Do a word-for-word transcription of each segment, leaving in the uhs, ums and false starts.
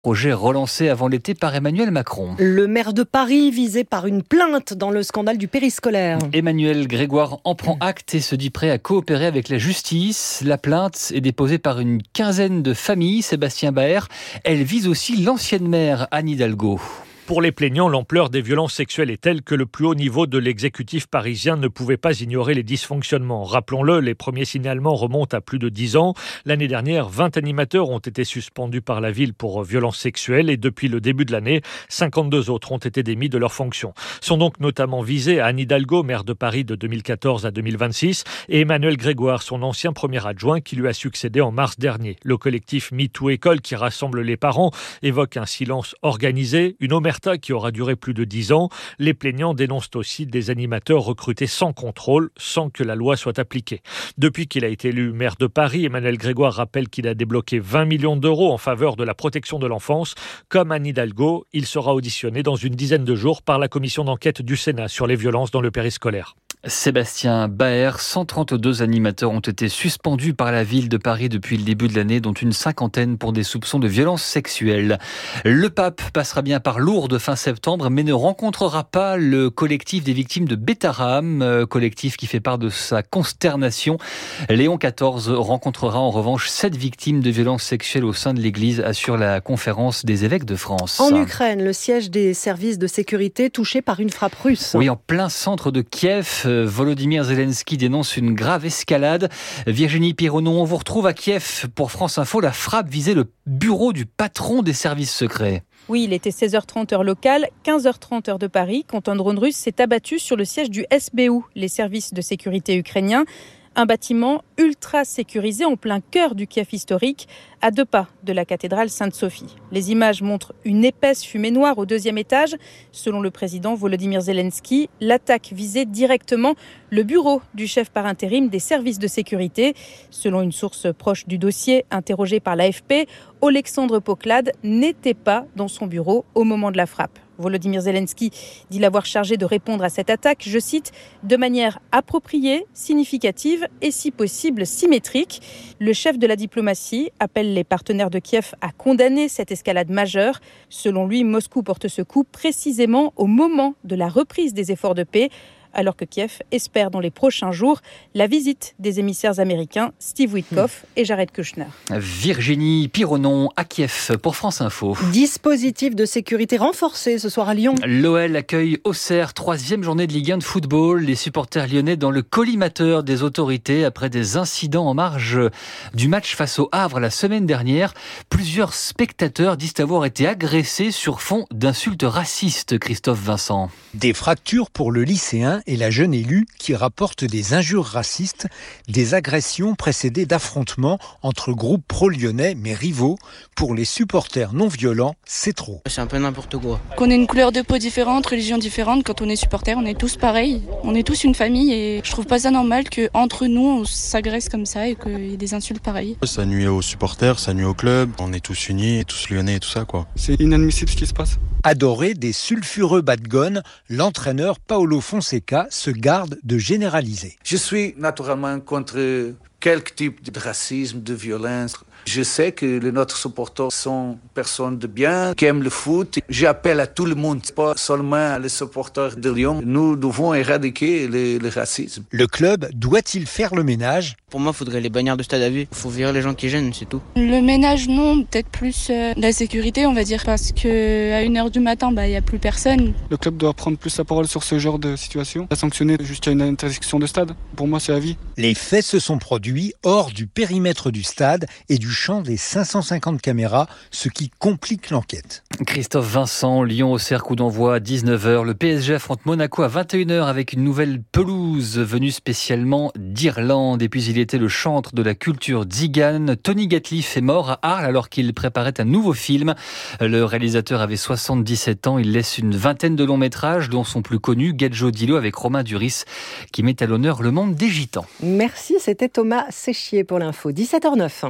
Projet relancé avant l'été par Emmanuel Macron. Le maire de Paris visé par une plainte dans le scandale du périscolaire. Emmanuel Grégoire en prend acte et se dit prêt à coopérer avec la justice. La plainte est déposée par une quinzaine de familles. Sébastien Baer, elle vise aussi l'ancienne maire Anne Hidalgo. Pour les plaignants, l'ampleur des violences sexuelles est telle que le plus haut niveau de l'exécutif parisien ne pouvait pas ignorer les dysfonctionnements. Rappelons-le, les premiers signalements remontent à plus de dix ans. L'année dernière, vingt animateurs ont été suspendus par la ville pour violences sexuelles et depuis le début de l'année, cinquante-deux autres ont été démis de leurs fonctions. Sont donc notamment visés Anne Hidalgo, maire de Paris de deux mille quatorze à deux mille vingt-six, et Emmanuel Grégoire, son ancien premier adjoint qui lui a succédé en mars dernier. Le collectif MeToo École, qui rassemble les parents, évoque un silence organisé, une omerta qui aura duré plus de dix ans. Les plaignants dénoncent aussi des animateurs recrutés sans contrôle, sans que la loi soit appliquée. Depuis qu'il a été élu maire de Paris, Emmanuel Grégoire rappelle qu'il a débloqué vingt millions d'euros en faveur de la protection de l'enfance. Comme Anne Hidalgo, il sera auditionné dans une dizaine de jours par la commission d'enquête du Sénat sur les violences dans le périscolaire. Sébastien Baer, cent trente-deux animateurs ont été suspendus par la ville de Paris depuis le début de l'année, dont une cinquantaine pour des soupçons de violences sexuelles. Le pape passera bien par Lourdes fin septembre, mais ne rencontrera pas le collectif des victimes de Bethlehem, collectif qui fait part de sa consternation. Léon quatorze rencontrera en revanche sept victimes de violences sexuelles au sein de l'Église, assure la conférence des évêques de France. En Ukraine, le siège des services de sécurité touché par une frappe russe. Oui, en plein centre de Kiev, Volodymyr Zelensky dénonce une grave escalade. Virginie Pironon, on vous retrouve à Kiev pour France Info. La frappe visait le bureau du patron des services secrets. Oui, il était seize heures trente heure locale, quinze heures trente heure de Paris, quand un drone russe s'est abattu sur le siège du S B U, les services de sécurité ukrainiens. Un bâtiment ultra sécurisé en plein cœur du Kiev historique, à deux pas de la cathédrale Sainte-Sophie. Les images montrent une épaisse fumée noire au deuxième étage. Selon le président Volodymyr Zelensky, l'attaque visait directement le bureau du chef par intérim des services de sécurité. Selon une source proche du dossier, interrogée par l'A F P, Oleksandr Poklad n'était pas dans son bureau au moment de la frappe. Volodymyr Zelensky dit l'avoir chargé de répondre à cette attaque, je cite, de manière appropriée, significative et si possible symétrique. Le chef de la diplomatie appelle les partenaires de Kiev à condamner cette escalade majeure. Selon lui, Moscou porte ce coup précisément au moment de la reprise des efforts de paix, alors que Kiev espère dans les prochains jours la visite des émissaires américains Steve Witkoff et Jared Kushner. Virginie Pironon à Kiev pour France Info. Dispositif de sécurité renforcé ce soir à Lyon. L'O L accueille Auxerre, troisième journée de Ligue un de football. Les supporters lyonnais dans le collimateur des autorités après des incidents en marge du match face au Havre la semaine dernière. Plusieurs spectateurs disent avoir été agressés sur fond d'insultes racistes. Christophe Vincent. Des fractures pour le lycéen et la jeune élue qui rapporte des injures racistes, des agressions précédées d'affrontements entre groupes pro-lyonnais mais rivaux. Pour les supporters non violents, c'est trop. C'est un peu n'importe quoi. Qu'on ait une couleur de peau différente, religion différente, quand on est supporter, on est tous pareils. On est tous une famille et je trouve pas ça normal qu'entre nous on s'agresse comme ça et qu'il y ait des insultes pareilles. Ça nuit aux supporters, ça nuit au club. On est tous unis, tous lyonnais et tout ça quoi. C'est inadmissible ce qui se passe. Adoré des sulfureux bas de gonne, l'entraîneur Paolo Fonseca se garde de généraliser. Je suis naturellement contre quelque type de racisme, de violence. Je sais que les notre supporters sont personnes de bien, qui aiment le foot. J'appelle à tout le monde, pas seulement les supporters de Lyon. Nous devons éradiquer le, le racisme. Le club doit-il faire le ménage ? Pour moi, il faudrait les bannières de stade à vue. Il faut virer les gens qui gênent, c'est tout. Le ménage, non. Peut-être plus euh, la sécurité, on va dire. Parce qu'à une heure du matin, bah, il n'y a plus personne. Le club doit prendre plus sa parole sur ce genre de situation. La sanctionner jusqu'à une interdiction de stade. Pour moi, c'est à vie. Les faits se sont produits hors du périmètre du stade et du champ des cinq cent cinquante caméras, ce qui complique l'enquête. Christophe Vincent, Lyon-Auxerre, coup d'envoi à dix-neuf heures. Le P S G affronte Monaco à vingt et une heures avec une nouvelle pelouse venue spécialement d'Irlande. Et puis il était le chantre de la culture Zigan. Tony Gatliff est mort à Arles alors qu'il préparait un nouveau film. Le réalisateur avait soixante-dix-sept ans. Il laisse une vingtaine de longs métrages, dont son plus connu, Gadjo Dilo, avec Romain Duris, qui met à l'honneur le monde des gitans. Merci, c'était Thomas Séchier pour l'info. dix-sept heures neuf.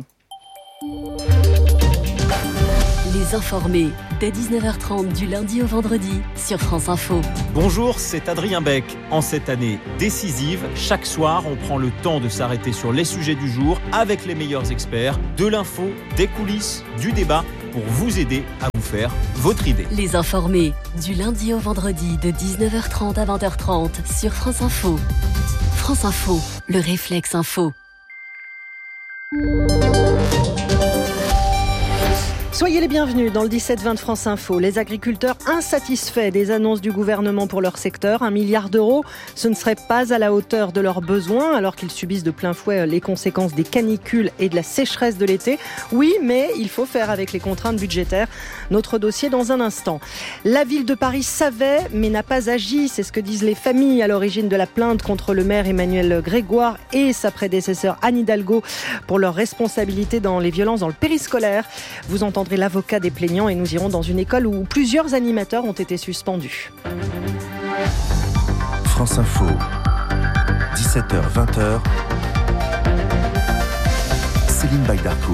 Les informés, dès dix-neuf heures trente du lundi au vendredi sur France Info. Bonjour, c'est Adrien Beck. En cette année décisive, chaque soir, on prend le temps de s'arrêter sur les sujets du jour avec les meilleurs experts, de l'info, des coulisses, du débat pour vous aider à vous faire votre idée. Les informés, du lundi au vendredi de dix-neuf heures trente à vingt heures trente sur France Info. France Info, le réflexe info. Soyez les bienvenus dans le dix-sept vingt de France Info. Les agriculteurs insatisfaits des annonces du gouvernement pour leur secteur, un milliard d'euros, ce ne serait pas à la hauteur de leurs besoins alors qu'ils subissent de plein fouet les conséquences des canicules et de la sécheresse de l'été. Oui, mais il faut faire avec les contraintes budgétaires. Notre dossier dans un instant. La ville de Paris savait mais n'a pas agi, c'est ce que disent les familles à l'origine de la plainte contre le maire Emmanuel Grégoire et sa prédécesseur Anne Hidalgo pour leur responsabilité dans les violences dans le périscolaire. Vous entendrez l'avocat des plaignants et nous irons dans une école où plusieurs animateurs ont été suspendus. France Info, dix-sept heures vingt. Céline Baydarcourt.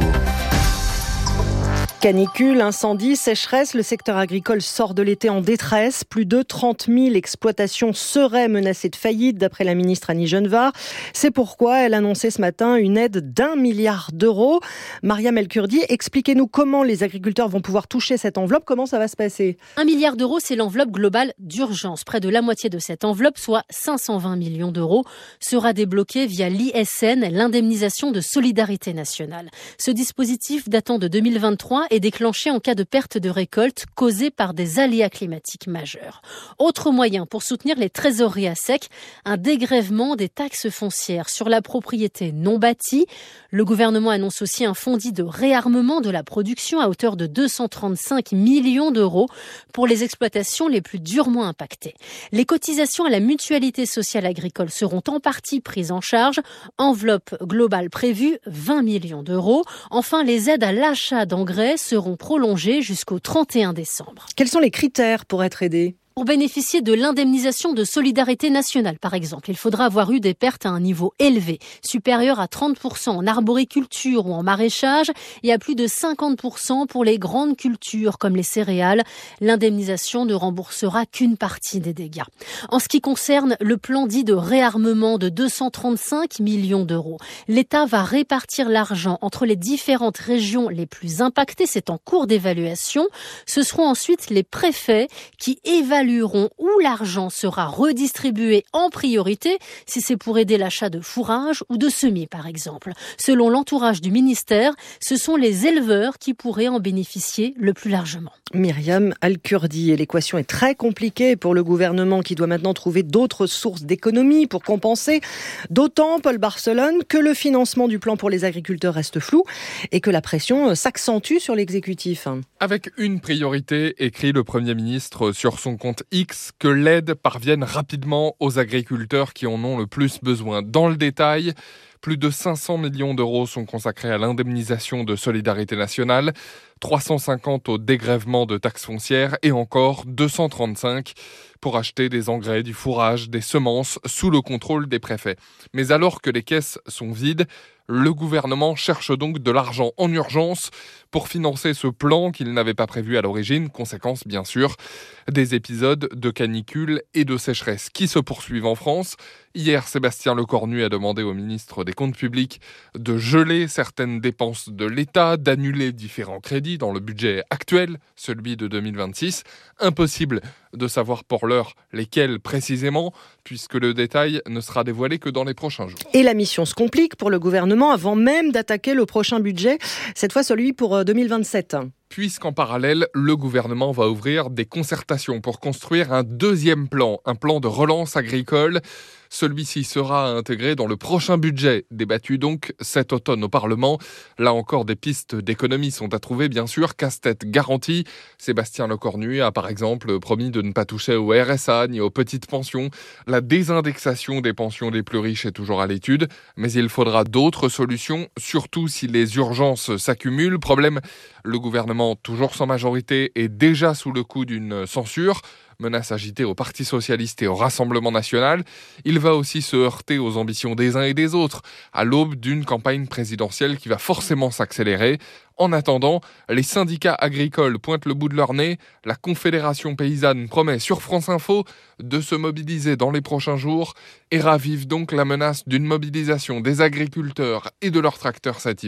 Canicule, incendie, sécheresse, le secteur agricole sort de l'été en détresse. Plus de trente mille exploitations seraient menacées de faillite, d'après la ministre Annie Genevard. C'est pourquoi elle annonçait ce matin une aide d'un milliard d'euros. Mariam El Kurdi, expliquez-nous comment les agriculteurs vont pouvoir toucher cette enveloppe. Comment ça va se passer ? Un milliard d'euros, c'est l'enveloppe globale d'urgence. Près de la moitié de cette enveloppe, soit cinq cent vingt millions d'euros, sera débloquée via l'I S N, l'indemnisation de solidarité nationale. Ce dispositif datant de deux mille vingt-trois est déclenché en cas de perte de récolte causée par des aléas climatiques majeurs. Autre moyen pour soutenir les trésoreries à sec, un dégrèvement des taxes foncières sur la propriété non bâtie. Le gouvernement annonce aussi un fonds dit de réarmement de la production à hauteur de deux cent trente-cinq millions d'euros pour les exploitations les plus durement impactées. Les cotisations à la mutualité sociale agricole seront en partie prises en charge. Enveloppe globale prévue, vingt millions d'euros. Enfin, les aides à l'achat d'engrais seront prolongés jusqu'au trente et un décembre. Quels sont les critères pour être aidé ? Pour bénéficier de l'indemnisation de solidarité nationale, par exemple, il faudra avoir eu des pertes à un niveau élevé, supérieur à trente pour cent en arboriculture ou en maraîchage et à plus de cinquante pour cent pour les grandes cultures comme les céréales. L'indemnisation ne remboursera qu'une partie des dégâts. En ce qui concerne le plan dit de réarmement de deux cent trente-cinq millions d'euros, l'État va répartir l'argent entre les différentes régions les plus impactées. C'est en cours d'évaluation. Ce seront ensuite les préfets qui évalueront où l'argent sera redistribué en priorité, si c'est pour aider l'achat de fourrage ou de semis par exemple. Selon l'entourage du ministère, ce sont les éleveurs qui pourraient en bénéficier le plus largement. Myriam Al-Kurdi, et l'équation est très compliquée pour le gouvernement qui doit maintenant trouver d'autres sources d'économie pour compenser. D'autant, Paul Barcelone, que le financement du plan pour les agriculteurs reste flou et que la pression s'accentue sur l'exécutif. Avec une priorité, écrit le Premier ministre sur son compte X, que l'aide parvienne rapidement aux agriculteurs qui en ont le plus besoin. Dans le détail, plus de cinq cents millions d'euros sont consacrés à l'indemnisation de solidarité nationale, trois cent cinquante au dégrèvement de taxes foncières et encore deux cent trente-cinq pour acheter des engrais, du fourrage, des semences sous le contrôle des préfets. Mais alors que les caisses sont vides, le gouvernement cherche donc de l'argent en urgence pour financer ce plan qu'il n'avait pas prévu à l'origine. Conséquence, bien sûr, des épisodes de canicule et de sécheresse qui se poursuivent en France. Hier, Sébastien Lecornu a demandé au ministre des Comptes publics de geler certaines dépenses de l'État, d'annuler différents crédits dans le budget actuel, celui de deux mille vingt-six. Impossible de savoir pour l'heure lesquels précisément, puisque le détail ne sera dévoilé que dans les prochains jours. Et la mission se complique pour le gouvernement avant même d'attaquer le prochain budget, cette fois celui pour deux mille vingt-sept. Puisqu'en parallèle, le gouvernement va ouvrir des concertations pour construire un deuxième plan, un plan de relance agricole. Celui-ci sera intégré dans le prochain budget, débattu donc cet automne au Parlement. Là encore, des pistes d'économie sont à trouver, bien sûr. Casse-tête garanti. Sébastien Lecornu a par exemple promis de ne pas toucher au R S A ni aux petites pensions. La désindexation des pensions des plus riches est toujours à l'étude, mais il faudra d'autres solutions, surtout si les urgences s'accumulent. Problème, le gouvernement, toujours sans majorité, est déjà sous le coup d'une censure. Menace agitée au Parti socialiste et au Rassemblement national. Il va aussi se heurter aux ambitions des uns et des autres, à l'aube d'une campagne présidentielle qui va forcément s'accélérer. En attendant, les syndicats agricoles pointent le bout de leur nez. La Confédération paysanne promet sur France Info de se mobiliser dans les prochains jours et ravive donc la menace d'une mobilisation des agriculteurs et de leurs tracteurs cet hiver.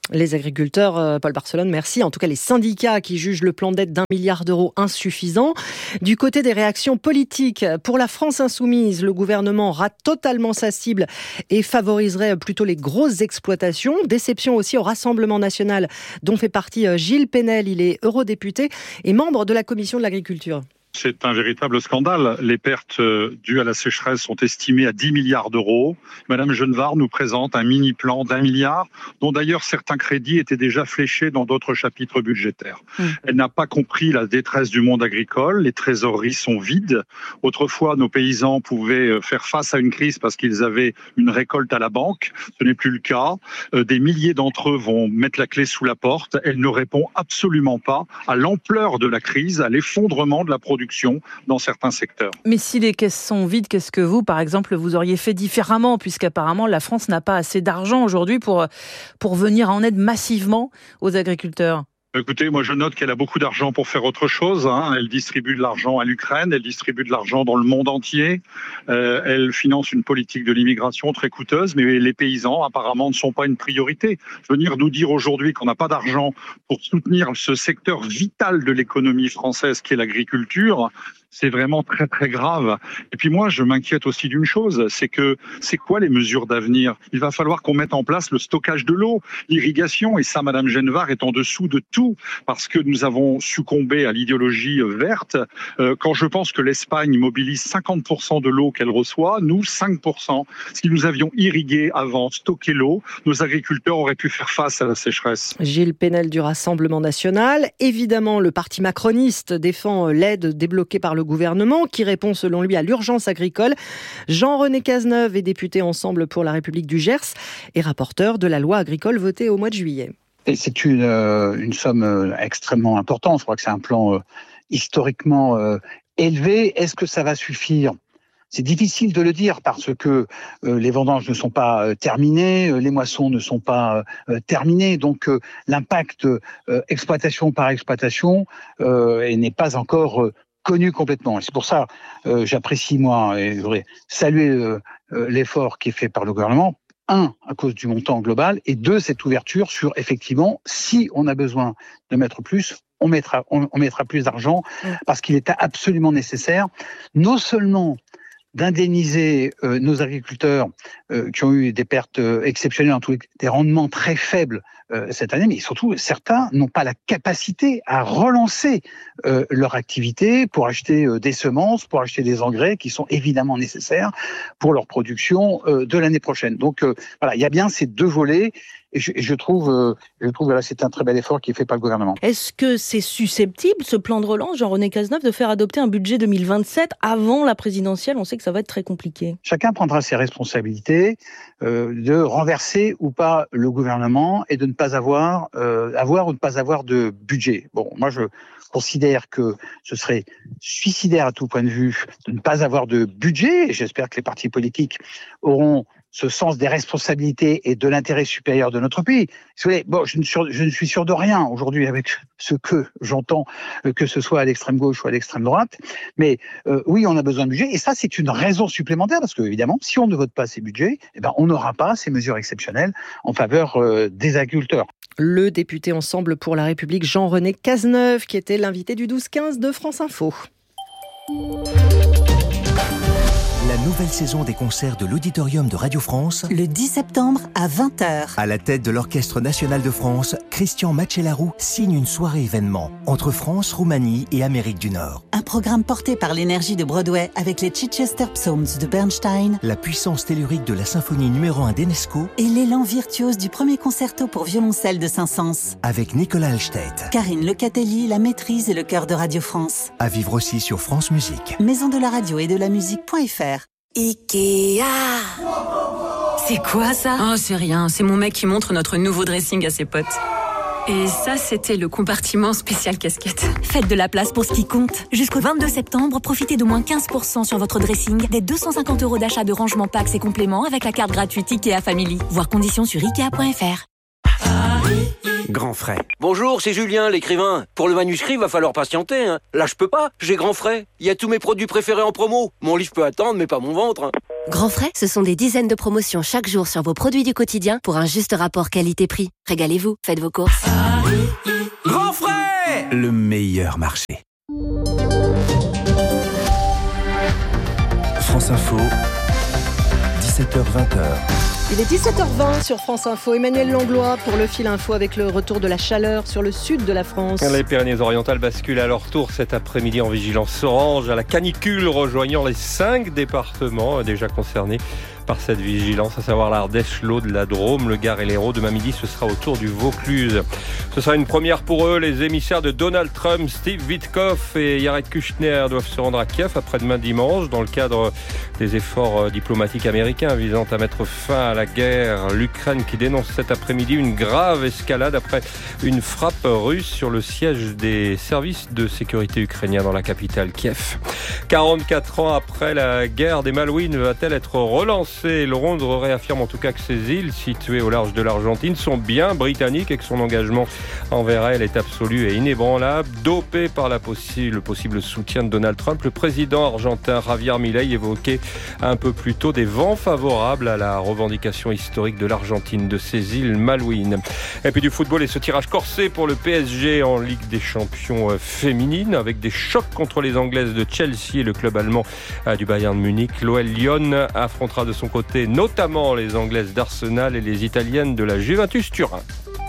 Les agriculteurs, euh, Paul Barcelone, merci. En tout cas, les syndicats qui jugent le plan d'aide d'un milliard d'euros insuffisant. Du côté des réactions politiques, pour la France insoumise, le gouvernement rate totalement sa cible et favoriserait plutôt les grosses exploitations. Déception aussi au Rassemblement national, dont fait partie Gilles Penel. Il est eurodéputé et membre de la commission de l'agriculture. C'est un véritable scandale. Les pertes dues à la sécheresse sont estimées à dix milliards d'euros. Madame Genevard nous présente un mini-plan d'un milliard, dont d'ailleurs certains crédits étaient déjà fléchés dans d'autres chapitres budgétaires. Mmh. Elle n'a pas compris la détresse du monde agricole. Les trésoreries sont vides. Autrefois, nos paysans pouvaient faire face à une crise parce qu'ils avaient une récolte à la banque. Ce n'est plus le cas. Des milliers d'entre eux vont mettre la clé sous la porte. Elle ne répond absolument pas à l'ampleur de la crise, à l'effondrement de la production dans certains secteurs. Mais si les caisses sont vides, qu'est-ce que vous, par exemple, vous auriez fait différemment, puisqu'apparemment la France n'a pas assez d'argent aujourd'hui pour, pour venir en aide massivement aux agriculteurs ? Écoutez, moi je note qu'elle a beaucoup d'argent pour faire autre chose. Hein. Elle distribue de l'argent à l'Ukraine, elle distribue de l'argent dans le monde entier. Euh, elle finance une politique de l'immigration très coûteuse, mais les paysans apparemment ne sont pas une priorité. Venir nous dire aujourd'hui qu'on n'a pas d'argent pour soutenir ce secteur vital de l'économie française qui est l'agriculture, c'est vraiment très très grave. Et puis moi, je m'inquiète aussi d'une chose, c'est que c'est quoi les mesures d'avenir ? Il va falloir qu'on mette en place le stockage de l'eau, l'irrigation, et ça, Madame Genevard est en dessous de tout, parce que nous avons succombé à l'idéologie verte. Euh, quand je pense que l'Espagne mobilise cinquante pour cent de l'eau qu'elle reçoit, nous, cinq pour cent. Si nous avions irrigué avant, stocké l'eau, nos agriculteurs auraient pu faire face à la sécheresse. Gilles Penel du Rassemblement national. Évidemment, le parti macroniste défend l'aide débloquée par le gouvernement qui répond selon lui à l'urgence agricole. Jean-René Cazeneuve est député Ensemble pour la République du Gers et rapporteur de la loi agricole votée au mois de juillet. Et c'est une, euh, une somme euh, extrêmement importante. Je crois que c'est un plan euh, historiquement euh, élevé. Est-ce que ça va suffire ? C'est difficile de le dire parce que euh, les vendanges ne sont pas euh, terminées, euh, les moissons ne sont pas euh, terminées. Donc euh, l'impact euh, exploitation par exploitation euh, n'est pas encore euh, connu complètement. Et c'est pour ça euh, j'apprécie, moi, et je voudrais saluer euh, euh, l'effort qui est fait par le gouvernement. Un, à cause du montant global, et deux, cette ouverture sur, effectivement, si on a besoin de mettre plus, on mettra, on, on mettra plus d'argent, parce qu'il est absolument nécessaire, non seulement d'indemniser euh, nos agriculteurs euh, qui ont eu des pertes euh, exceptionnelles, en tous les cas, des rendements très faibles euh, cette année, mais surtout, certains n'ont pas la capacité à relancer euh, leur activité pour acheter euh, des semences, pour acheter des engrais qui sont évidemment nécessaires pour leur production euh, de l'année prochaine. Donc euh, voilà, il y a bien ces deux volets. Et je, je trouve, euh, je trouve là, c'est un très bel effort qui est fait par le gouvernement. Est-ce que c'est susceptible, ce plan de relance, Jean-René Cazeneuve, de faire adopter un budget deux mille vingt-sept avant la présidentielle ? On sait que ça va être très compliqué. Chacun prendra ses responsabilités euh, de renverser ou pas le gouvernement et de ne pas avoir, euh, avoir ou ne pas avoir de budget. Bon, moi je considère que ce serait suicidaire à tout point de vue de ne pas avoir de budget. Et j'espère que les partis politiques auront ce sens des responsabilités et de l'intérêt supérieur de notre pays. Si vous voulez, bon, je ne, suis, je ne suis sûr de rien aujourd'hui avec ce que j'entends, que ce soit à l'extrême gauche ou à l'extrême droite. Mais euh, oui, on a besoin de budget. Et ça, c'est une raison supplémentaire parce que, évidemment, si on ne vote pas ces budgets, eh ben, on n'aura pas ces mesures exceptionnelles en faveur euh, des agriculteurs. Le député Ensemble pour la République, Jean-René Cazeneuve, qui était l'invité du douze quinze de France Info. La nouvelle saison des concerts de l'Auditorium de Radio France. Le dix septembre à vingt heures. À la tête de l'Orchestre National de France, Christian Macellaro signe une soirée événement entre France, Roumanie et Amérique du Nord. Un programme porté par l'énergie de Broadway avec les Chichester Psalms de Bernstein, la puissance tellurique de la symphonie numéro un d'Enesco et l'élan virtuose du premier concerto pour violoncelle de Saint-Saëns. Avec Nicolas Alstedt, Karine Lecatelli, la maîtrise et le chœur de Radio France. À vivre aussi sur France Musique. Maison de la radio et de la musique.fr. Ikea. C'est quoi ça? Oh, c'est rien, c'est mon mec qui montre notre nouveau dressing à ses potes. Et ça, c'était le compartiment spécial casquette. Faites de la place pour ce qui compte. Jusqu'au vingt-deux septembre, profitez d'au moins quinze pour cent sur votre dressing, des deux cent cinquante euros d'achat de rangement packs et compléments avec la carte gratuite Ikea Family. Voir conditions sur ikea point f r. Grand frais. Bonjour, c'est Julien, l'écrivain. Pour le manuscrit, va falloir patienter. Hein. Là, je peux pas, j'ai grand frais. Il y a tous mes produits préférés en promo. Mon livre peut attendre, mais pas mon ventre. Grand Frais, ce sont des dizaines de promotions chaque jour sur vos produits du quotidien pour un juste rapport qualité-prix. Régalez-vous, faites vos courses. Grand Frais, le meilleur marché. France Info, dix-sept heures vingt. Il est dix-sept heures vingt sur France Info. Emmanuel Langlois pour le fil info avec le retour de la chaleur sur le sud de la France. Les Pyrénées-Orientales basculent à leur tour cet après-midi en vigilance orange à la canicule, rejoignant les cinq départements déjà concernés par cette vigilance, à savoir l'Ardèche, l'Aude, la Drôme, le Gard et l'Hérault. Demain midi, ce sera au tour du Vaucluse. Ce sera une première pour eux. Les émissaires de Donald Trump, Steve Witkoff et Jared Kushner doivent se rendre à Kiev après-demain dimanche dans le cadre des efforts diplomatiques américains visant à mettre fin à la guerre. L'Ukraine qui dénonce cet après-midi une grave escalade après une frappe russe sur le siège des services de sécurité ukrainiens dans la capitale Kiev. quarante-quatre ans après la guerre des Malouines, va-t-elle être relancée? Londres réaffirme en tout cas que ces îles situées au large de l'Argentine sont bien britanniques et que son engagement envers elles est absolu et inébranlable. Dopé par la possi- le possible soutien de Donald Trump, le président argentin Javier Milei évoquait un peu plus tôt des vents favorables à la revendication historique de l'Argentine de ces îles Malouines. Et puis du football et ce tirage corsé pour le P S G en Ligue des Champions féminines avec des chocs contre les Anglaises de Chelsea et le club allemand du Bayern Munich. L'O L Lyon affrontera de son côté notamment les Anglaises d'Arsenal et les Italiennes de la Juventus Turin.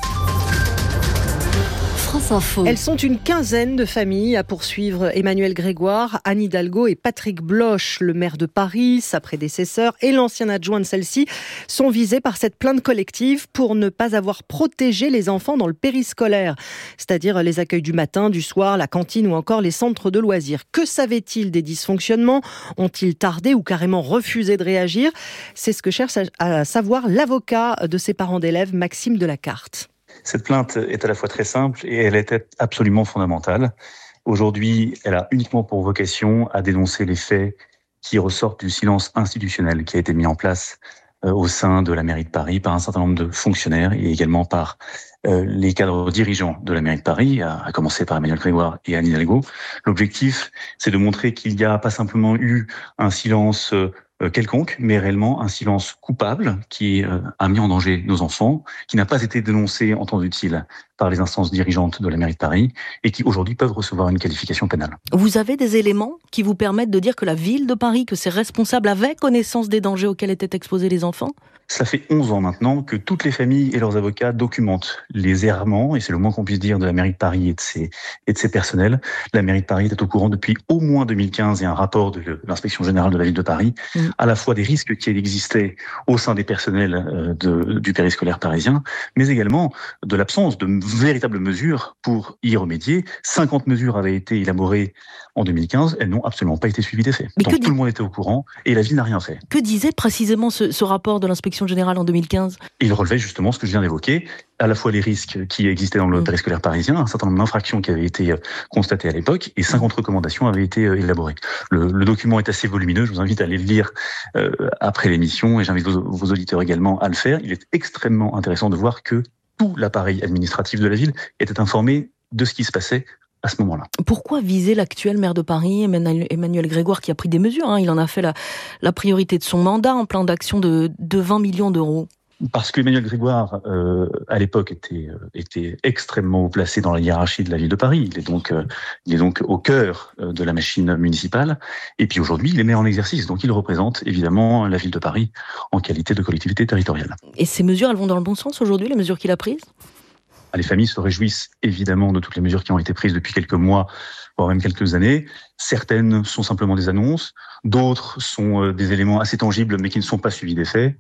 France Info. Elles sont une quinzaine de familles à poursuivre Emmanuel Grégoire, Anne Hidalgo et Patrick Bloch. Le maire de Paris, sa prédécesseur et l'ancien adjoint de celle-ci sont visés par cette plainte collective pour ne pas avoir protégé les enfants dans le périscolaire, c'est-à-dire les accueils du matin, du soir, la cantine ou encore les centres de loisirs. Que savaient-ils des dysfonctionnements? Ont-ils tardé ou carrément refusé de réagir? C'est ce que cherche à savoir l'avocat de ces parents d'élèves, Maxime Delacarte. Cette plainte est à la fois très simple et elle est absolument fondamentale. Aujourd'hui, elle a uniquement pour vocation à dénoncer les faits qui ressortent du silence institutionnel qui a été mis en place euh, au sein de la mairie de Paris par un certain nombre de fonctionnaires et également par euh, les cadres dirigeants de la mairie de Paris, à, à commencer par Emmanuel Grégoire et Anne Hidalgo. L'objectif, c'est de montrer qu'il n'y a pas simplement eu un silence euh, quelconque, mais réellement un silence coupable qui euh, a mis en danger nos enfants, qui n'a pas été dénoncé en temps utile par les instances dirigeantes de la mairie de Paris et qui aujourd'hui peuvent recevoir une qualification pénale. Vous avez des éléments qui vous permettent de dire que la ville de Paris, que ses responsables avaient connaissance des dangers auxquels étaient exposés les enfants ? Ça fait onze ans maintenant que toutes les familles et leurs avocats documentent les errements, et c'est le moins qu'on puisse dire, de la mairie de Paris et de ses, et de ses personnels. La mairie de Paris est au courant depuis au moins deux mille quinze et un rapport de l'inspection générale de la ville de Paris, mmh. à la fois des risques qui existaient au sein des personnels de, du périscolaire parisien, mais également de l'absence de véritables mesures pour y remédier. cinquante mesures avaient été élaborées en deux mille quinze, elles n'ont absolument pas été suivies d'effet. Donc tout dit... le monde était au courant et la ville n'a rien fait. Que disait précisément ce, ce rapport de l'inspection générale en deux mille quinze? Il relevait justement ce que je viens d'évoquer, à la fois les risques qui existaient dans le mmh. périscolaire parisien, un certain nombre d'infractions qui avaient été constatées à l'époque et cinquante recommandations avaient été élaborées. Le, le document est assez volumineux, je vous invite à aller le lire euh, après l'émission et j'invite vos, vos auditeurs également à le faire. Il est extrêmement intéressant de voir que tout l'appareil administratif de la ville était informé de ce qui se passait à ce moment-là. Pourquoi viser l'actuel maire de Paris, Emmanuel Grégoire, qui a pris des mesures, hein, il en a fait la, la priorité de son mandat, un plan d'action de, de vingt millions d'euros? Parce que Emmanuel Grégoire, euh, à l'époque, était, euh, était extrêmement haut placé dans la hiérarchie de la ville de Paris. Il est donc, euh, il est donc au cœur euh, de la machine municipale. Et puis aujourd'hui, il est maire en exercice. Donc il représente évidemment la ville de Paris en qualité de collectivité territoriale. Et ces mesures, elles vont dans le bon sens aujourd'hui, les mesures qu'il a prises? Les familles se réjouissent évidemment de toutes les mesures qui ont été prises depuis quelques mois, voire même quelques années. Certaines sont simplement des annonces, d'autres sont des éléments assez tangibles mais qui ne sont pas suivis d'effets.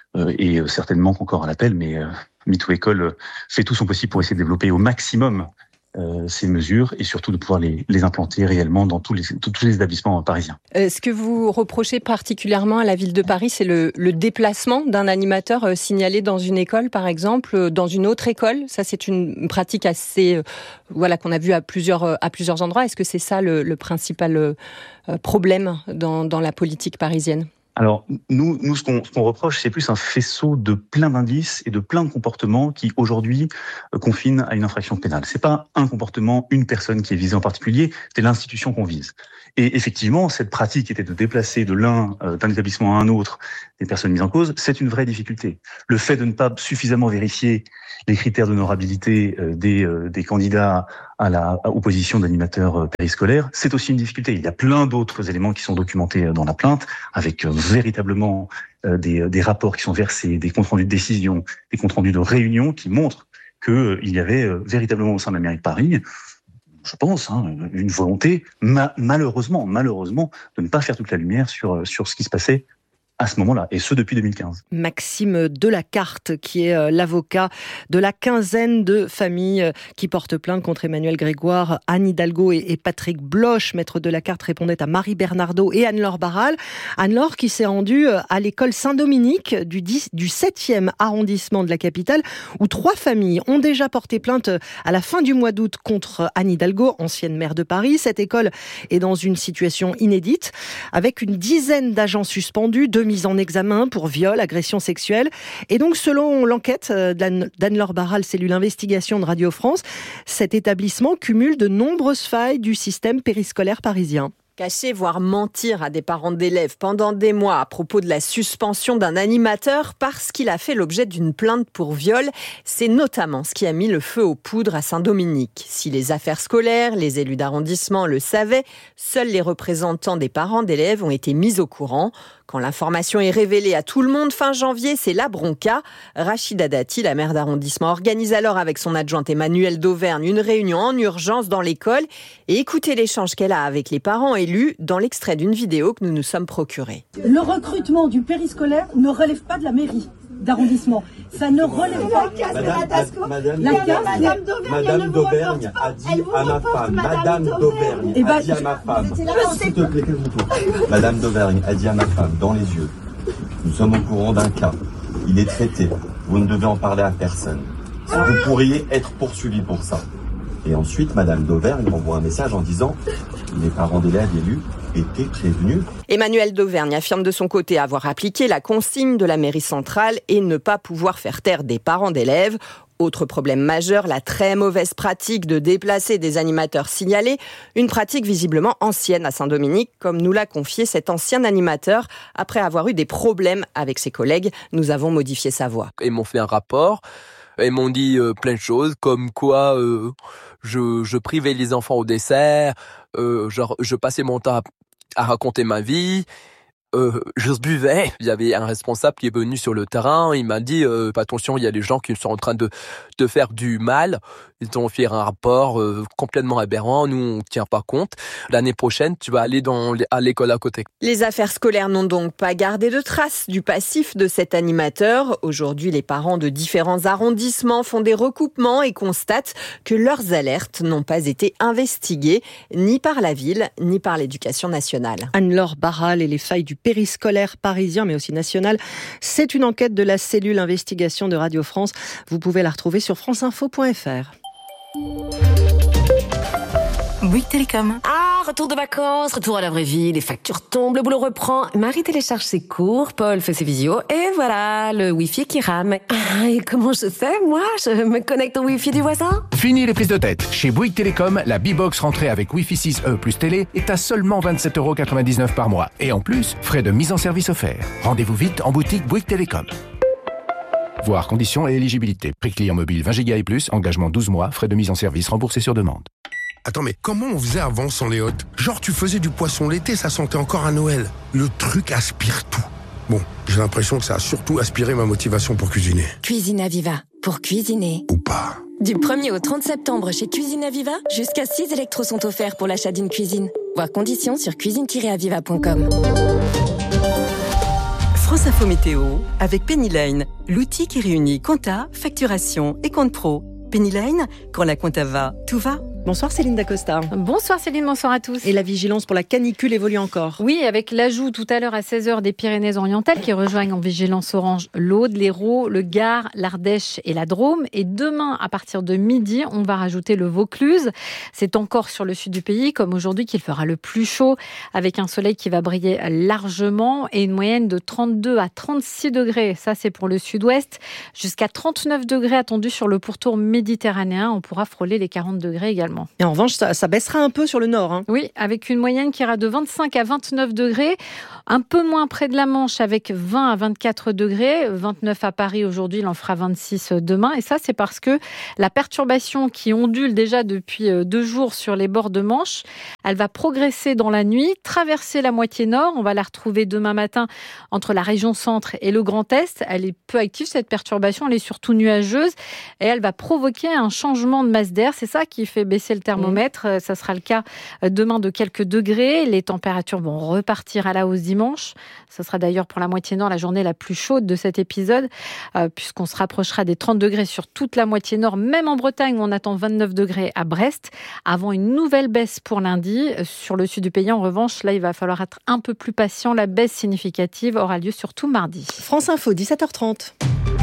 Et certaines manquent encore à l'appel, mais MeToo-École fait tout son possible pour essayer de développer au maximum Euh, ces mesures et surtout de pouvoir les, les implanter réellement dans tous les, tous les établissements parisiens. Euh, ce que vous reprochez particulièrement à la ville de Paris, c'est le, le déplacement d'un animateur euh, signalé dans une école, par exemple, euh, dans une autre école. Ça, c'est une pratique assez, euh, voilà, qu'on a vu à plusieurs, euh, à plusieurs endroits. Est-ce que c'est ça le, le principal euh, problème dans, dans la politique parisienne ? Alors, nous, nous ce qu'on, ce qu'on reproche, c'est plus un faisceau de plein d'indices et de plein de comportements qui, aujourd'hui, euh, confinent à une infraction pénale. C'est pas un comportement, une personne qui est visée en particulier, c'est l'institution qu'on vise. Et effectivement, cette pratique était de déplacer de l'un, euh, d'un établissement à un autre, des personnes mises en cause, c'est une vraie difficulté. Le fait de ne pas suffisamment vérifier les critères d'honorabilité euh, des, euh, des candidats à la à, aux positions d'animateurs euh, périscolaires, c'est aussi une difficulté. Il y a plein d'autres éléments qui sont documentés euh, dans la plainte, avec euh, véritablement euh, des, des rapports qui sont versés, des comptes rendus de décision, des comptes rendus de réunion qui montrent qu'il euh, y avait euh, véritablement au sein de la mairie de Paris, je pense, hein, une volonté, ma- malheureusement, malheureusement, de ne pas faire toute la lumière sur, sur ce qui se passait à ce moment-là, et ce depuis deux mille quinze. Maxime Delacarte, qui est l'avocat de la quinzaine de familles qui portent plainte contre Emmanuel Grégoire, Anne Hidalgo et Patrick Bloch. Maître Delacarte répondait à Marie Bernardo et Anne-Laure Barral. Anne-Laure qui s'est rendue à l'école Saint-Dominique du, dix, du septième arrondissement de la capitale, où trois familles ont déjà porté plainte à la fin du mois d'août contre Anne Hidalgo, ancienne maire de Paris. Cette école est dans une situation inédite, avec une dizaine d'agents suspendus, deux mise en examen pour viol, agression sexuelle. Et donc, selon l'enquête d'Anne-Laure Barral, cellule investigation de Radio France, cet établissement cumule de nombreuses failles du système périscolaire parisien. Cacher, voire mentir à des parents d'élèves pendant des mois à propos de la suspension d'un animateur parce qu'il a fait l'objet d'une plainte pour viol, c'est notamment ce qui a mis le feu aux poudres à Saint-Dominique. Si les affaires scolaires, les élus d'arrondissement le savaient, seuls les représentants des parents d'élèves ont été mis au courant. Quand l'information est révélée à tout le monde fin janvier, c'est la bronca. Rachida Dati, la maire d'arrondissement, organise alors avec son adjointe Emmanuelle d'Auvergne une réunion en urgence dans l'école. Et écoutez l'échange qu'elle a avec les parents élus dans l'extrait d'une vidéo que nous nous sommes procurés. Le recrutement du périscolaire ne relève pas de la mairie d'arrondissement. Ça ne relève pas. Madame, Madame, Madame d'Auvergne a dit à ma femme, Madame d'Auvergne a dit à ma femme, s'il te plaît, calme-toi. Madame d'Auvergne a dit à ma femme, dans les yeux, nous sommes au courant d'un cas, il est traité, vous ne devez en parler à personne. Vous pourriez être poursuivi pour ça. Et ensuite, Madame d'Auvergne envoie un message en disant, les parents d'élèves élus étaient prévenus. Emmanuelle d'Auvergne affirme de son côté avoir appliqué la consigne de la mairie centrale et ne pas pouvoir faire taire des parents d'élèves. Autre problème majeur, la très mauvaise pratique de déplacer des animateurs signalés, une pratique visiblement ancienne à Saint-Dominique, comme nous l'a confié cet ancien animateur. Après avoir eu des problèmes avec ses collègues, nous avons modifié sa voix. Ils m'ont fait un rapport, ils m'ont dit euh, plein de choses, comme quoi euh, je, je privais les enfants au dessert, euh, genre, je passais mon temps à, à raconter ma vie. Euh, je buvais. Il y avait un responsable qui est venu sur le terrain. Il m'a dit euh, attention, il y a des gens qui sont en train de de faire du mal. Ils ont fait un rapport euh, complètement aberrant. Nous, on ne tient pas compte. L'année prochaine, tu vas aller dans à l'école à côté. Les affaires scolaires n'ont donc pas gardé de traces du passif de cet animateur. Aujourd'hui, les parents de différents arrondissements font des recoupements et constatent que leurs alertes n'ont pas été investiguées ni par la ville ni par l'éducation nationale. Anne-Laure Barral et les failles du périscolaire parisien, mais aussi national. C'est une enquête de la cellule investigation de Radio France. Vous pouvez la retrouver sur franceinfo point f r. Bouygues Télécom. Ah, retour de vacances, retour à la vraie vie, les factures tombent, le boulot reprend. Marie télécharge ses cours, Paul fait ses visios, et voilà, le Wi-Fi qui rame. Ah, et comment je fais, moi? Je me connecte au Wi-Fi du voisin? Fini les prises de tête. Chez Bouygues Télécom, la B-Box rentrée avec Wi-Fi six E plus télé est à seulement vingt-sept euros quatre-vingt-dix-neuf par mois. Et en plus, frais de mise en service offerts. Rendez-vous vite en boutique Bouygues Télécom. Voir conditions et éligibilité. Prix client mobile vingt giga et plus, engagement douze mois, frais de mise en service remboursés sur demande. Attends, mais comment on faisait avant sans les hôtes? Genre, tu faisais du poisson l'été, ça sentait encore à Noël. Le truc aspire tout. Bon, j'ai l'impression que ça a surtout aspiré ma motivation pour cuisiner. Cuisine Aviva, pour cuisiner. Ou pas. Du premier au trente septembre chez Cuisine Aviva, jusqu'à six électros sont offerts pour l'achat d'une cuisine. Voir conditions sur cuisine tiret aviva point com. France Info Météo avec Pennyline, l'outil qui réunit compta, facturation et compte pro. Pennyline, quand la compta va, tout va. Bonsoir Céline Dacosta. Bonsoir Céline, bonsoir à tous. Et la vigilance pour la canicule évolue encore. Oui, avec l'ajout tout à l'heure à seize heures des Pyrénées-Orientales qui rejoignent en vigilance orange l'Aude, l'Hérault, le Gard, l'Ardèche et la Drôme. Et demain, à partir de midi, on va rajouter le Vaucluse. C'est encore sur le sud du pays, comme aujourd'hui, qu'il fera le plus chaud, avec un soleil qui va briller largement et une moyenne de trente-deux à trente-six degrés. Ça, c'est pour le sud-ouest. Jusqu'à trente-neuf degrés attendus sur le pourtour méditerranéen. On pourra frôler les quarante degrés également. Et en revanche, ça, ça baissera un peu sur le nord. Hein. Oui, avec une moyenne qui ira de vingt-cinq à vingt-neuf degrés. Un peu moins près de la Manche avec vingt à vingt-quatre degrés. vingt-neuf à Paris aujourd'hui, il en fera vingt-six demain. Et ça, c'est parce que la perturbation qui ondule déjà depuis deux jours sur les bords de Manche, elle va progresser dans la nuit, traverser la moitié nord. On va la retrouver demain matin entre la région centre et le Grand Est. Elle est peu active, cette perturbation. Elle est surtout nuageuse et elle va provoquer un changement de masse d'air. C'est ça qui fait baisser le thermomètre. Mmh. Ça sera le cas demain de quelques degrés. Les températures vont repartir à la hausse dimanche. Ce sera d'ailleurs pour la moitié nord la journée la plus chaude de cet épisode, euh, puisqu'on se rapprochera des trente degrés sur toute la moitié nord, même en Bretagne où on attend vingt-neuf degrés à Brest, avant une nouvelle baisse pour lundi. Sur le sud du pays, en revanche, là, il va falloir être un peu plus patient. La baisse significative aura lieu surtout mardi. France Info, dix-sept heures trente.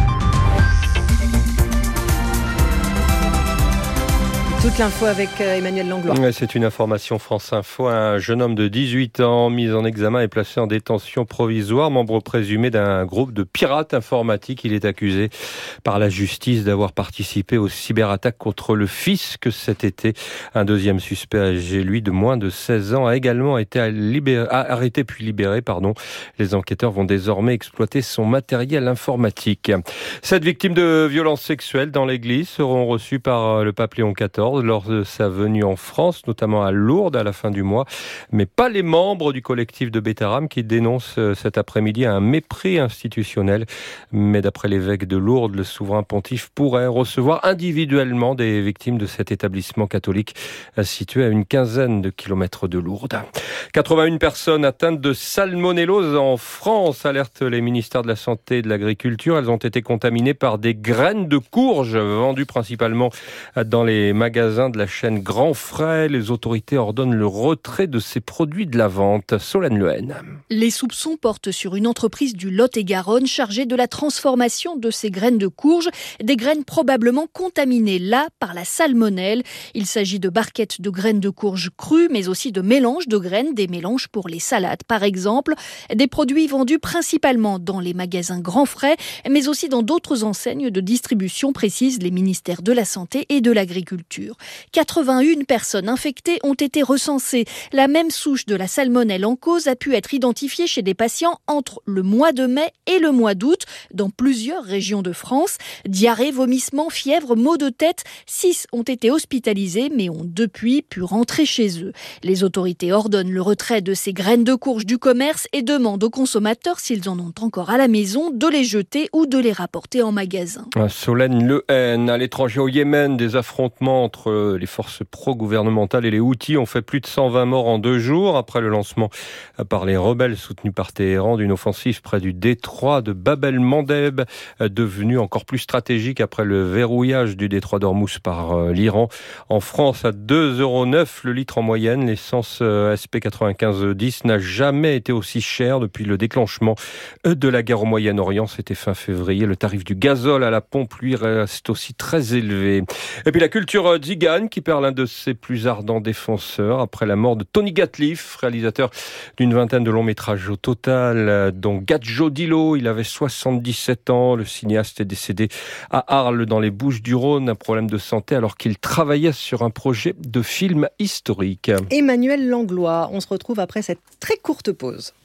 Toute l'info avec Emmanuel Langlois. C'est une information France Info. Un jeune homme de dix-huit ans mis en examen et placé en détention provisoire, membre présumé d'un groupe de pirates informatiques. Il est accusé par la justice d'avoir participé aux cyberattaques contre le fisc cet été. Un deuxième suspect âgé, lui, de moins de seize ans, a également été libéré, arrêté puis libéré. Pardon. Les enquêteurs vont désormais exploiter son matériel informatique. Sept victimes de violences sexuelles dans l'église seront reçues par le pape Léon quatorze lors de sa venue en France, notamment à Lourdes à la fin du mois, mais pas les membres du collectif de Bétarame qui dénoncent cet après-midi un mépris institutionnel. Mais d'après l'évêque de Lourdes, le souverain pontife pourrait recevoir individuellement des victimes de cet établissement catholique situé à une quinzaine de kilomètres de Lourdes. quatre-vingt-une personnes atteintes de salmonellose en France, alertent les ministères de la Santé et de l'Agriculture. Elles ont été contaminées par des graines de courge vendues principalement dans les magasins de la chaîne Grand Frais. Les autorités ordonnent le retrait de ces produits de la vente. Solène Lehen. Les soupçons portent sur une entreprise du Lot-et-Garonne chargée de la transformation de ces graines de courge, des graines probablement contaminées là par la salmonelle. Il s'agit de barquettes de graines de courge crues, mais aussi de mélanges de graines, des mélanges pour les salades par exemple. Des produits vendus principalement dans les magasins Grand Frais, mais aussi dans d'autres enseignes de distribution, précisent les ministères de la Santé et de l'Agriculture. quatre-vingt-une personnes infectées ont été recensées. La même souche de la salmonelle en cause a pu être identifiée chez des patients entre le mois de mai et le mois d'août dans plusieurs régions de France. Diarrhée, vomissements, fièvre, maux de tête. Six ont été hospitalisés mais ont depuis pu rentrer chez eux. Les autorités ordonnent le retrait de ces graines de courge du commerce et demandent aux consommateurs, s'ils en ont encore à la maison, de les jeter ou de les rapporter en magasin. Solène Lehen. À l'étranger, au Yémen, des affrontements entre les forces pro-gouvernementales et les Houthis ont fait plus de cent vingt morts en deux jours après le lancement par les rebelles soutenus par Téhéran d'une offensive près du détroit de Bab el-Mandeb, devenu encore plus stratégique après le verrouillage du détroit d'Ormuz par l'Iran. En France, à deux euros neuf le litre en moyenne, l'essence S P quatre-vingt-quinze dix n'a jamais été aussi chère depuis le déclenchement de la guerre au Moyen-Orient. C'était fin février. Le tarif du gazole à la pompe, lui, reste aussi très élevé. Et puis la culture Zigane qui perd l'un de ses plus ardents défenseurs après la mort de Tony Gatliff, réalisateur d'une vingtaine de longs métrages au total, dont Gadjo Dilo. Il avait soixante-dix-sept ans. Le cinéaste est décédé à Arles dans les Bouches-du-Rhône, un problème de santé alors qu'il travaillait sur un projet de film historique. Emmanuel Langlois, on se retrouve après cette très courte pause.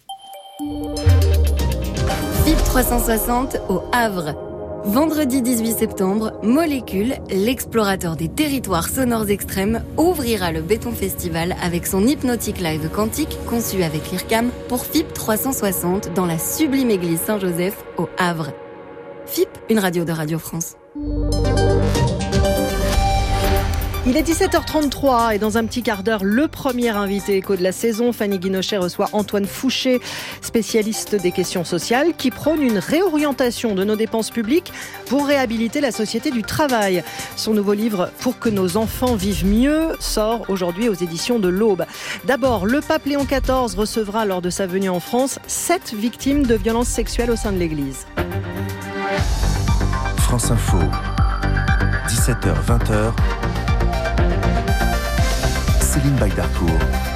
F I P trois cent soixante au Havre. Vendredi dix-huit septembre, Molécule, l'explorateur des territoires sonores extrêmes, ouvrira le Béton Festival avec son hypnotique live quantique conçu avec l'I R C A M pour F I P trois cent soixante dans la sublime église Saint-Joseph au Havre. F I P, une radio de Radio France. Il est dix-sept heures trente-trois et dans un petit quart d'heure, le premier invité éco de la saison, Fanny Guinochet, reçoit Antoine Fouché, spécialiste des questions sociales, qui prône une réorientation de nos dépenses publiques pour réhabiliter la société du travail. Son nouveau livre « Pour que nos enfants vivent mieux » sort aujourd'hui aux éditions de l'Aube. D'abord, le pape Léon quatorze recevra lors de sa venue en France sept victimes de violences sexuelles au sein de l'Église. France Info, dix-sept heures vingt. Céline Baydarcourt.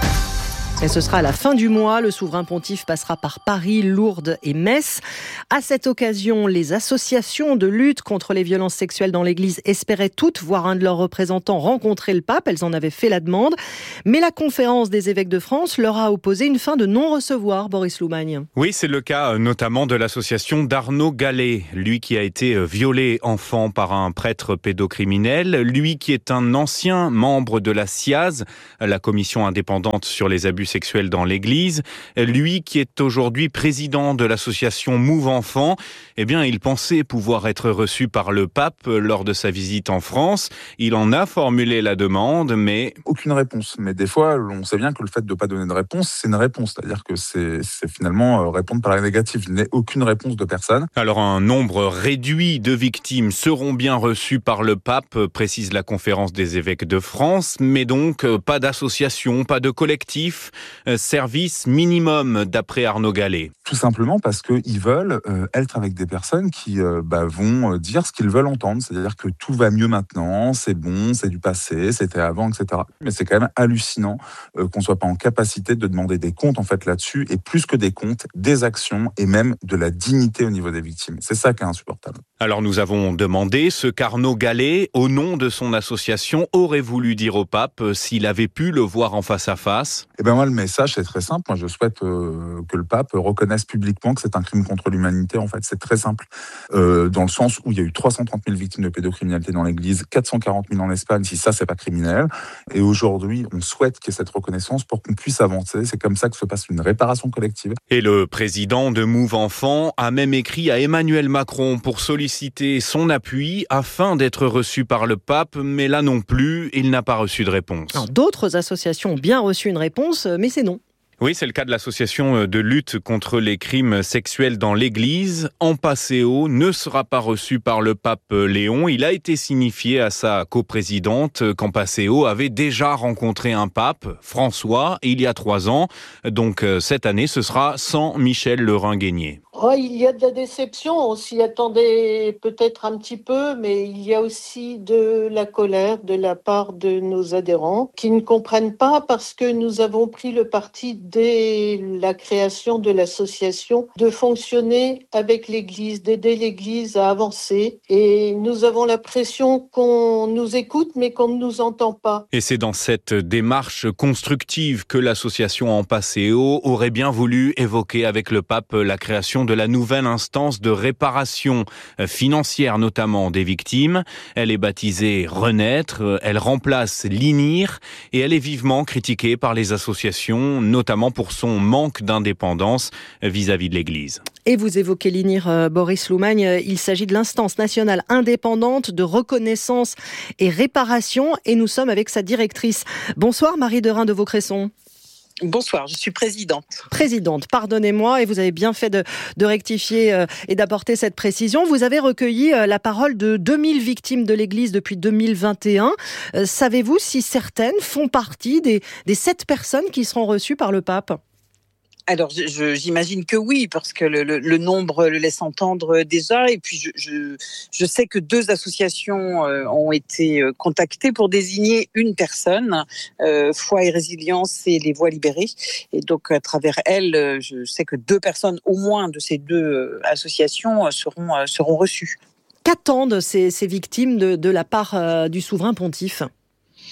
Et ce sera à la fin du mois. Le souverain pontife passera par Paris, Lourdes et Metz. À cette occasion, les associations de lutte contre les violences sexuelles dans l'Église espéraient toutes voir un de leurs représentants rencontrer le pape. Elles en avaient fait la demande. Mais la conférence des évêques de France leur a opposé une fin de non-recevoir, Boris Loumagne. Oui, c'est le cas notamment de l'association d'Arnaud Gallet. Lui qui a été violé enfant par un prêtre pédocriminel. Lui qui est un ancien membre de la C I A Z, la commission indépendante sur les abus sexuels dans l'Église. Lui qui est aujourd'hui président de l'association Move Enfants, eh bien, il pensait pouvoir être reçu par le pape lors de sa visite en France. Il en a formulé la demande, mais... Aucune réponse. Mais des fois, on sait bien que le fait de ne pas donner de réponse, c'est une réponse. C'est-à-dire que c'est, c'est finalement répondre par la négative. Il n'y a aucune réponse de personne. Alors, un nombre réduit de victimes seront bien reçues par le pape, précise la conférence des évêques de France, mais donc pas d'association, pas de collectif. Service minimum d'après Arnaud Gallet. Tout simplement parce qu'ils veulent euh, être avec des personnes qui euh, bah, vont dire ce qu'ils veulent entendre. C'est-à-dire que tout va mieux maintenant, c'est bon, c'est du passé, c'était avant, et cetera. Mais c'est quand même hallucinant euh, qu'on ne soit pas en capacité de demander des comptes en fait là-dessus, et plus que des comptes, des actions et même de la dignité au niveau des victimes. C'est ça qui est insupportable. Alors nous avons demandé ce qu'Arnaud Gallet, au nom de son association, aurait voulu dire au pape s'il avait pu le voir en face à face. Eh ben moi, le message, c'est très simple. Moi, je souhaite euh, que le pape reconnaisse publiquement que c'est un crime contre l'humanité. En fait, c'est très simple. Euh, dans le sens où il y a eu trois cent trente mille victimes de pédocriminalité dans l'Église, quatre cent quarante mille en Espagne, si ça, c'est pas criminel. Et aujourd'hui, on souhaite qu'il y ait cette reconnaissance pour qu'on puisse avancer. C'est comme ça que se passe une réparation collective. Et le président de Move Enfants a même écrit à Emmanuel Macron pour solliciter son appui afin d'être reçu par le pape. Mais là non plus, il n'a pas reçu de réponse. Alors, d'autres associations ont bien reçu une réponse, mais c'est non. Oui, c'est le cas de l'association de lutte contre les crimes sexuels dans l'Église. Ampasséo ne sera pas reçu par le pape Léon. Il a été signifié à sa coprésidente qu'Ampasséo avait déjà rencontré un pape, François, il y a trois ans. Donc cette année, ce sera sans Michel Lerin-Guégnier. Oh, il y a de la déception, on s'y attendait peut-être un petit peu, mais il y a aussi de la colère de la part de nos adhérents qui ne comprennent pas parce que nous avons pris le parti dès la création de l'association de fonctionner avec l'Église, d'aider l'Église à avancer, et nous avons l'impression qu'on nous écoute mais qu'on ne nous entend pas. Et c'est dans cette démarche constructive que l'association Ampasséo aurait bien voulu évoquer avec le pape la création de la nouvelle instance de réparation financière notamment des victimes. Elle est baptisée Renaître, elle remplace l'I N I R et elle est vivement critiquée par les associations, notamment pour son manque d'indépendance vis-à-vis de l'Église. Et vous évoquez l'I N I R, euh, Boris Loumagne, il s'agit de l'instance nationale indépendante de reconnaissance et réparation, et nous sommes avec sa directrice. Bonsoir Marie Derain de Vaucresson. Bonsoir, je suis présidente. Présidente, pardonnez-moi, et vous avez bien fait de, de rectifier euh, et d'apporter cette précision. Vous avez recueilli euh, la parole de deux mille victimes de l'Église depuis deux mille vingt et un. Euh, savez-vous si certaines font partie des, des sept personnes qui seront reçues par le pape ? Alors, je, je, j'imagine que oui, parce que le, le, le nombre le laisse entendre déjà. Et puis, je, je, je sais que deux associations euh, ont été contactées pour désigner une personne, euh, Foi et Résilience et les Voix libérées. Et donc, à travers elles, je sais que deux personnes au moins de ces deux associations seront, seront reçues. Qu'attendent ces, ces victimes de, de la part euh, du souverain pontife ?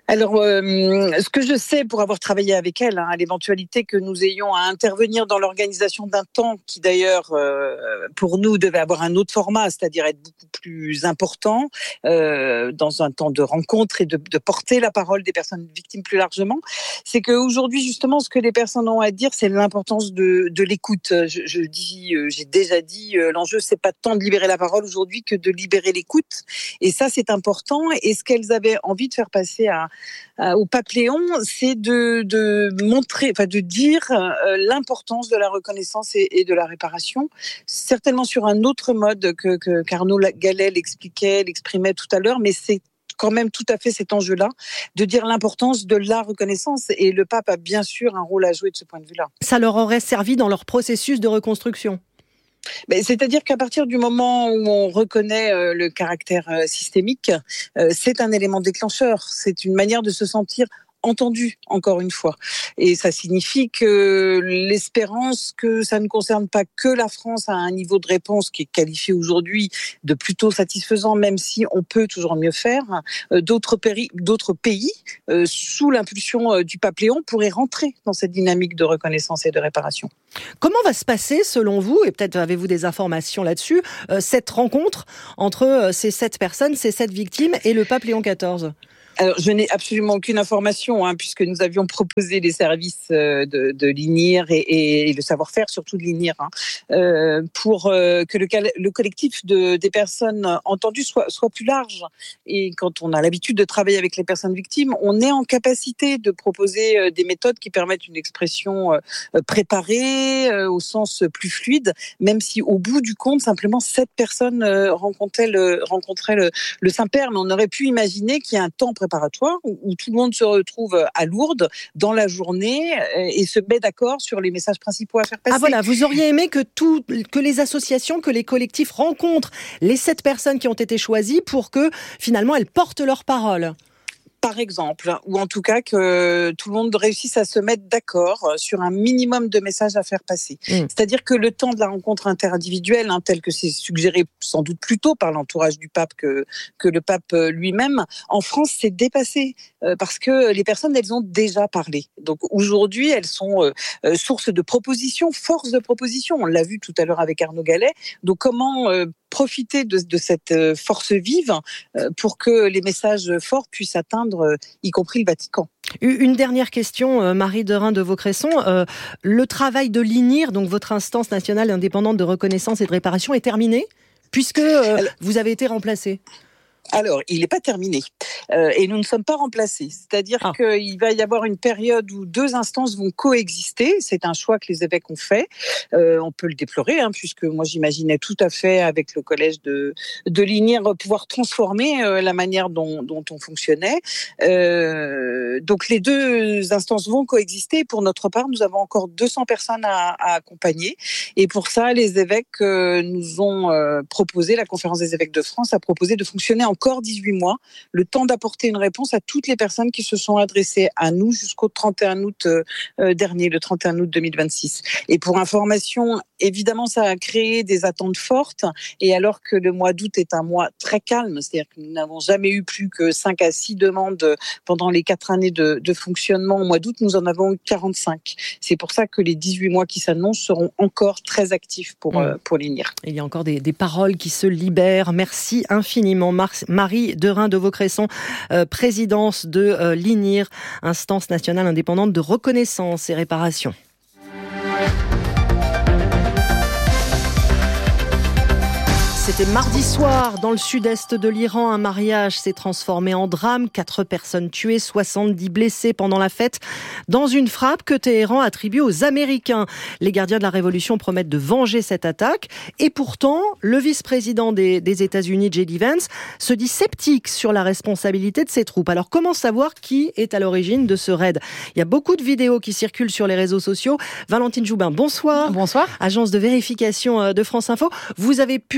Alors, euh, ce que je sais pour avoir travaillé avec elle, hein, à l'éventualité que nous ayons à intervenir dans l'organisation d'un temps qui d'ailleurs, euh, pour nous, devait avoir un autre format, c'est-à-dire être beaucoup plus important, euh, dans un temps de rencontre et de, de porter la parole des personnes victimes plus largement, c'est qu'aujourd'hui, justement, ce que les personnes ont à dire, c'est l'importance de, de l'écoute. Je, je dis, euh, j'ai déjà dit, euh, l'enjeu, c'est pas tant de libérer la parole aujourd'hui que de libérer l'écoute. Et ça, c'est important. Et ce qu'elles avaient envie de faire passer à au Pape Léon, c'est de, de montrer, enfin de dire euh, l'importance de la reconnaissance et, et de la réparation, certainement sur un autre mode que, que qu'Arnaud Gallet l'expliquait, l'exprimait tout à l'heure, mais c'est quand même tout à fait cet enjeu-là, de dire l'importance de la reconnaissance. Et le pape a bien sûr un rôle à jouer de ce point de vue-là. Ça leur aurait servi dans leur processus de reconstruction ? C'est-à-dire qu'à partir du moment où on reconnaît euh, le caractère euh, systémique, euh, c'est un élément déclencheur. C'est une manière de se sentir entendu, encore une fois. Et ça signifie que l'espérance que ça ne concerne pas que la France à un niveau de réponse qui est qualifié aujourd'hui de plutôt satisfaisant, même si on peut toujours mieux faire, euh, d'autres, péri- d'autres pays, euh, sous l'impulsion euh, du Pape Léon, pourraient rentrer dans cette dynamique de reconnaissance et de réparation. Comment va se passer, selon vous, et peut-être avez-vous des informations là-dessus, euh, cette rencontre entre euh, ces sept personnes, ces sept victimes et le Pape Léon quatorze ? Alors, je n'ai absolument aucune information, hein, puisque nous avions proposé les services euh, de, de l'I N I R et, et, et le savoir-faire, surtout de l'I N I R, hein, euh, pour euh, que le, le collectif de, des personnes entendues soit, soit plus large. Et quand on a l'habitude de travailler avec les personnes victimes, on est en capacité de proposer euh, des méthodes qui permettent une expression euh, préparée, euh, au sens plus fluide, même si au bout du compte, simplement sept personnes euh, rencontraient, le, rencontraient le, le Saint-Père. Mais on aurait pu imaginer qu'il y a un temps préparatoire où, où tout le monde se retrouve à Lourdes dans la journée et se met d'accord sur les messages principaux à faire passer. Ah voilà, vous auriez aimé que, tout, que les associations, que les collectifs rencontrent les sept personnes qui ont été choisies pour que finalement elles portent leur parole. Par exemple, ou en tout cas que tout le monde réussisse à se mettre d'accord sur un minimum de messages à faire passer. Mmh. C'est-à-dire que le temps de la rencontre interindividuelle, hein, tel que c'est suggéré sans doute plus tôt par l'entourage du pape que, que le pape lui-même, en France, c'est dépassé euh, parce que les personnes, elles ont déjà parlé. Donc aujourd'hui, elles sont euh, source de propositions, force de propositions. On l'a vu tout à l'heure avec Arnaud Gallet. Donc comment euh, profiter de, de cette force vive euh, pour que les messages forts puissent atteindre y compris le Vatican. Une dernière question, Marie Derain de Vaucresson. Euh, le travail de l'I N I R, donc votre instance nationale indépendante de reconnaissance et de réparation, est terminé puisque euh, Alors, vous avez été remplacé. Alors, il n'est pas terminé euh, et nous ne sommes pas remplacés. C'est-à-dire ah. qu'il va y avoir une période où deux instances vont coexister. C'est un choix que les évêques ont fait. Euh, on peut le déplorer, hein, puisque moi j'imaginais tout à fait avec le collège de, de l'I N I R pouvoir transformer euh, la manière dont, dont on fonctionnait. Euh, donc les deux instances vont coexister. Pour notre part, nous avons encore deux cents personnes à, à accompagner. Et pour ça, les évêques euh, nous ont euh, proposé, la Conférence des évêques de France a proposé de fonctionner en encore dix-huit mois, le temps d'apporter une réponse à toutes les personnes qui se sont adressées à nous jusqu'au trente et un août euh, dernier, le trente et un août deux mille vingt-six. Et pour information, évidemment, ça a créé des attentes fortes. Et alors que le mois d'août est un mois très calme, c'est-à-dire que nous n'avons jamais eu plus que cinq à six demandes pendant les quatre années de, de fonctionnement, au mois d'août, nous en avons eu quarante-cinq. C'est pour ça que les dix-huit mois qui s'annoncent seront encore très actifs pour, mmh. euh, pour l'I N I R. Il y a encore des, des paroles qui se libèrent. Merci infiniment, Mar- Marie Derain de Vaucresson, euh, présidence de euh, l'I N I R, instance nationale indépendante de reconnaissance et réparation. C'était mardi soir, dans le sud-est de l'Iran, un mariage s'est transformé en drame. Quatre personnes tuées, soixante-dix blessés pendant la fête, dans une frappe que Téhéran attribue aux Américains. Les gardiens de la Révolution promettent de venger cette attaque. Et pourtant, le vice-président des, des États-Unis, J D Vance, se dit sceptique sur la responsabilité de ses troupes. Alors, comment savoir qui est à l'origine de ce raid ? Il y a beaucoup de vidéos qui circulent sur les réseaux sociaux. Valentine Joubin, bonsoir. Bonsoir. Agence de vérification de France Info. Vous avez pu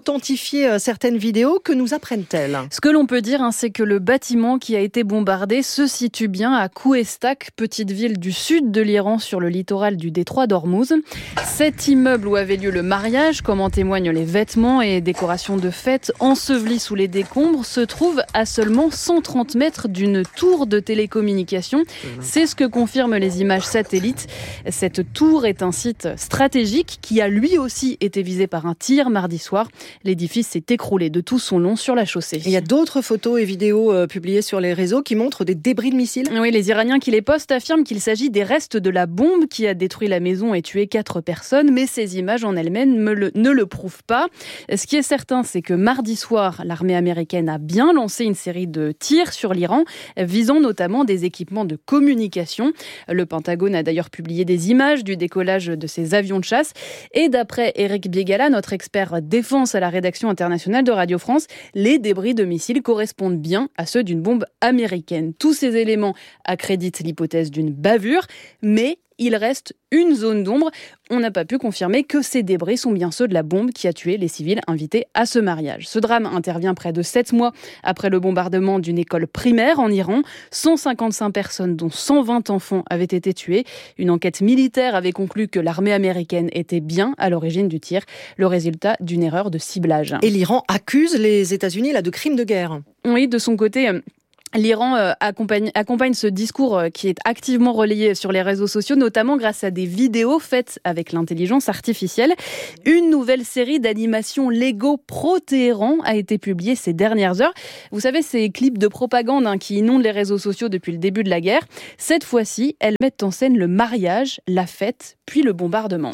authentifié certaines vidéos. Que nous apprennent-elles ? Ce que l'on peut dire, hein, c'est que le bâtiment qui a été bombardé se situe bien à Kouestak, petite ville du sud de l'Iran sur le littoral du détroit d'Ormuz. Cet immeuble où avait lieu le mariage, comme en témoignent les vêtements et décorations de fête ensevelis sous les décombres, se trouve à seulement cent trente mètres d'une tour de télécommunication. C'est ce que confirment les images satellites. Cette tour est un site stratégique qui a lui aussi été visé par un tir mardi soir. L'édifice s'est écroulé de tout son long sur la chaussée. Il y a d'autres photos et vidéos euh, publiées sur les réseaux qui montrent des débris de missiles. Oui, les Iraniens qui les postent affirment qu'il s'agit des restes de la bombe qui a détruit la maison et tué quatre personnes, mais ces images en elles-mêmes le, ne le prouvent pas. Ce qui est certain, c'est que mardi soir, l'armée américaine a bien lancé une série de tirs sur l'Iran, visant notamment des équipements de communication. Le Pentagone a d'ailleurs publié des images du décollage de ses avions de chasse. Et d'après Eric Biegala, notre expert défense à la rédaction internationale de Radio France, les débris de missiles correspondent bien à ceux d'une bombe américaine. Tous ces éléments accréditent l'hypothèse d'une bavure, mais il reste une zone d'ombre. On n'a pas pu confirmer que ces débris sont bien ceux de la bombe qui a tué les civils invités à ce mariage. Ce drame intervient près de sept mois après le bombardement d'une école primaire en Iran. cent cinquante-cinq personnes, dont cent vingt enfants, avaient été tuées. Une enquête militaire avait conclu que l'armée américaine était bien à l'origine du tir, le résultat d'une erreur de ciblage. Et l'Iran accuse les États-Unis là, de crimes de guerre. Oui, de son côté... L'Iran euh, accompagne, accompagne ce discours euh, qui est activement relayé sur les réseaux sociaux, notamment grâce à des vidéos faites avec l'intelligence artificielle. Une nouvelle série d'animations Lego pro-Téhéran a été publiée ces dernières heures. Vous savez, ces clips de propagande hein, qui inondent les réseaux sociaux depuis le début de la guerre. Cette fois-ci, elles mettent en scène le mariage, la fête, puis le bombardement.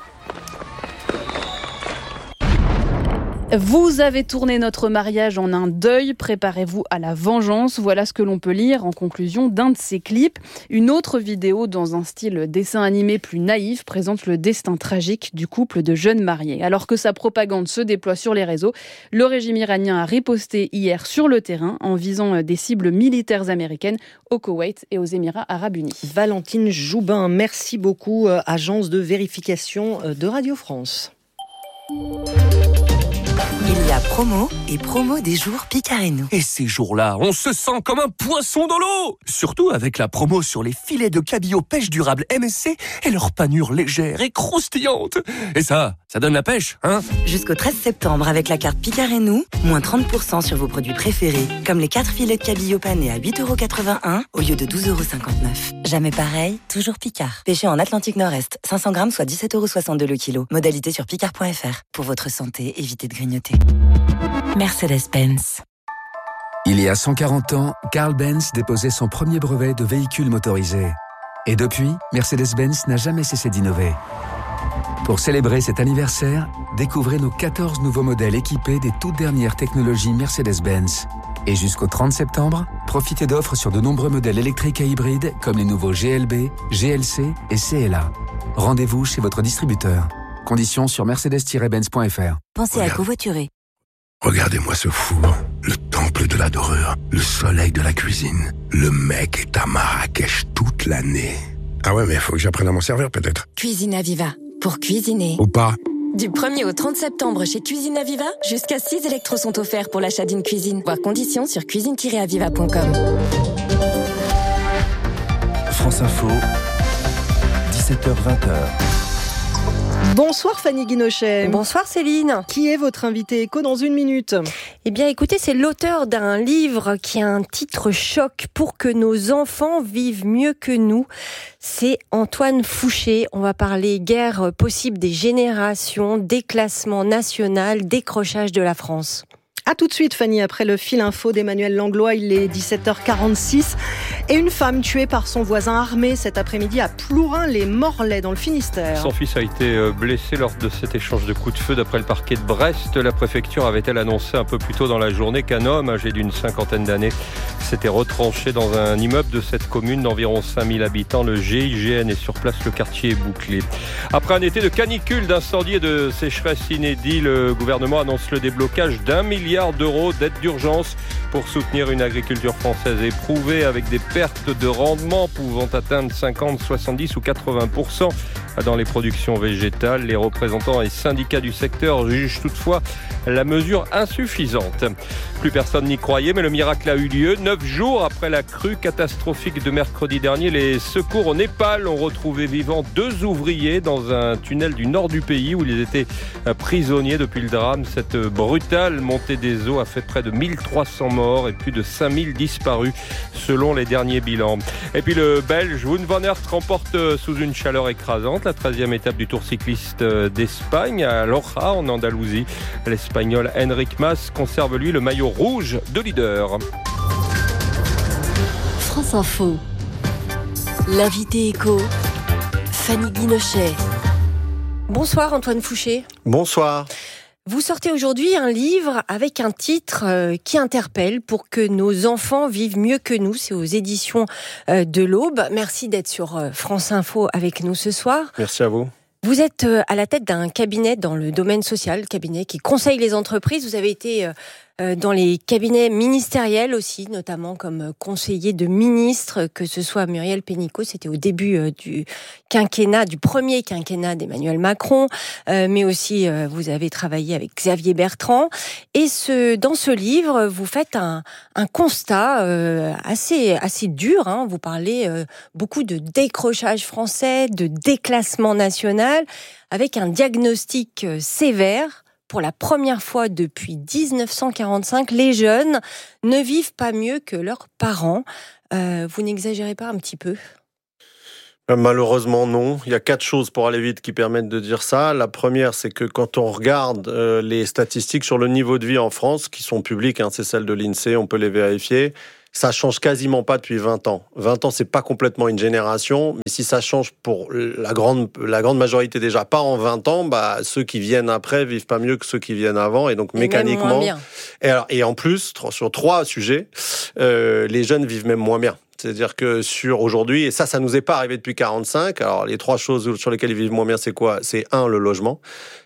Vous avez tourné notre mariage en un deuil, préparez-vous à la vengeance. Voilà ce que l'on peut lire en conclusion d'un de ces clips. Une autre vidéo dans un style dessin animé plus naïf présente le destin tragique du couple de jeunes mariés. Alors que sa propagande se déploie sur les réseaux, le régime iranien a riposté hier sur le terrain en visant des cibles militaires américaines au Koweït et aux Émirats arabes unis. Valentine Joubin, merci beaucoup, agence de vérification de Radio France. Il y a promo et promo des jours Picard et nous. Et ces jours-là, on se sent comme un poisson dans l'eau. Surtout avec la promo sur les filets de cabillaud pêche durable M S C et leur panure légère et croustillante. Et ça, ça donne la pêche, hein ? Jusqu'au treize septembre, avec la carte Picard et nous, moins trente pour cent sur vos produits préférés, comme les quatre filets de cabillaud panés à huit euros quatre-vingt-un au lieu de douze euros cinquante-neuf. Jamais pareil, toujours Picard. Pêché en Atlantique Nord-Est, cinq cents grammes, soit dix-sept euros soixante-deux le kilo. Modalité sur picard point f r. Pour votre santé, évitez de grignoter. Mercedes-Benz. Il y a cent quarante ans, Carl Benz déposait son premier brevet de véhicule motorisé. Et depuis, Mercedes-Benz n'a jamais cessé d'innover. Pour célébrer cet anniversaire, découvrez nos quatorze nouveaux modèles équipés des toutes dernières technologies Mercedes-Benz. Et jusqu'au trente septembre, profitez d'offres sur de nombreux modèles électriques et hybrides comme les nouveaux G L B, G L C et C L A. Rendez-vous chez votre distributeur. Conditions sur mercedes tiret benz point f r. Pensez Regarde. à covoiturer. Regardez-moi ce four, le temple de la dorure, le soleil de la cuisine. Le mec est à Marrakech toute l'année. Ah ouais, mais il faut que j'apprenne à m'en servir peut-être. Cuisine Aviva, pour cuisiner. Ou pas. Du premier au trente septembre chez Cuisine Aviva, jusqu'à six électros sont offerts pour l'achat d'une cuisine. Voir conditions sur cuisine tiret aviva point com. France Info, dix-sept heures vingt. Bonsoir Fanny Guinochet. Bonsoir Céline. Qui est votre invité éco dans une minute ? Eh bien écoutez, c'est l'auteur d'un livre qui a un titre choc, Pour que nos enfants vivent mieux que nous. C'est Antoine Fouché. On va parler guerre possible des générations, déclassement national, décrochage de la France. A tout de suite Fanny, après le fil info d'Emmanuel Langlois, il est dix-sept heures quarante-six. Et une femme tuée par son voisin armé cet après-midi à Plourin-les-Morlaix dans le Finistère. Son fils a été blessé lors de cet échange de coups de feu d'après le parquet de Brest. La préfecture avait-elle annoncé un peu plus tôt dans la journée qu'un homme âgé d'une cinquantaine d'années s'était retranché dans un immeuble de cette commune d'environ cinq mille habitants. Le G I G N est sur place, le quartier est bouclé. Après un été de canicule, d'incendie et de sécheresse inédit, le gouvernement annonce le déblocage d'un milliard d'euros d'aide d'urgence pour soutenir une agriculture française éprouvée avec des pertes de rendement pouvant atteindre cinquante, soixante-dix ou quatre-vingts pour cent dans les productions végétales. Les représentants et syndicats du secteur jugent toutefois la mesure insuffisante. Plus personne n'y croyait, mais le miracle a eu lieu. Neuf jours après la crue catastrophique de mercredi dernier, les secours au Népal ont retrouvé vivants deux ouvriers dans un tunnel du nord du pays où ils étaient prisonniers depuis le drame. Cette brutale montée des eaux a fait près de mille trois cents morts et plus de cinq mille disparus selon les derniers bilans. Et puis le Belge Wout van Aert remporte sous une chaleur écrasante la treizième étape du Tour cycliste d'Espagne à Loja en Andalousie. L'Espagnol Enric Mas conserve lui le maillot rouge de leader. France Info. L'invité écho, Fanny Guinochet. Bonsoir Antoine Fouché. Bonsoir. Vous sortez aujourd'hui un livre avec un titre euh, qui interpelle pour que nos enfants vivent mieux que nous. C'est aux éditions euh, de l'Aube. Merci d'être sur euh, France Info avec nous ce soir. Merci à vous. Vous êtes euh, à la tête d'un cabinet dans le domaine social, cabinet qui conseille les entreprises. Vous avez été euh, euh, dans les cabinets ministériels aussi, notamment comme conseiller de ministre, que ce soit Muriel Pénicaud, c'était au début euh, du quinquennat, du premier quinquennat d'Emmanuel Macron, euh, mais aussi euh, vous avez travaillé avec Xavier Bertrand. Et ce, dans ce livre, vous faites un, un constat euh, assez, assez dur. Hein. Vous parlez euh, beaucoup de décrochage français, de déclassement national, avec un diagnostic euh, sévère. Pour la première fois depuis dix-neuf cent quarante-cinq, les jeunes ne vivent pas mieux que leurs parents. Euh, vous n'exagérez pas un petit peu ? Malheureusement non. Il y a quatre choses pour aller vite qui permettent de dire ça. La première, c'est que quand on regarde euh, les statistiques sur le niveau de vie en France, qui sont publiques, hein, c'est celles de l'INSEE, on peut les vérifier, ça change quasiment pas depuis vingt ans. vingt ans, c'est pas complètement une génération, mais si ça change pour la grande, la grande majorité déjà pas en vingt ans, bah, ceux qui viennent après vivent pas mieux que ceux qui viennent avant, et donc et mécaniquement. Même moins bien. Et, alors, et en plus, sur trois sujets, euh, les jeunes vivent même moins bien. C'est-à-dire que sur aujourd'hui, et ça, ça nous est pas arrivé depuis quarante-cinq, alors les trois choses sur lesquelles ils vivent moins bien, c'est quoi ? C'est un, le logement.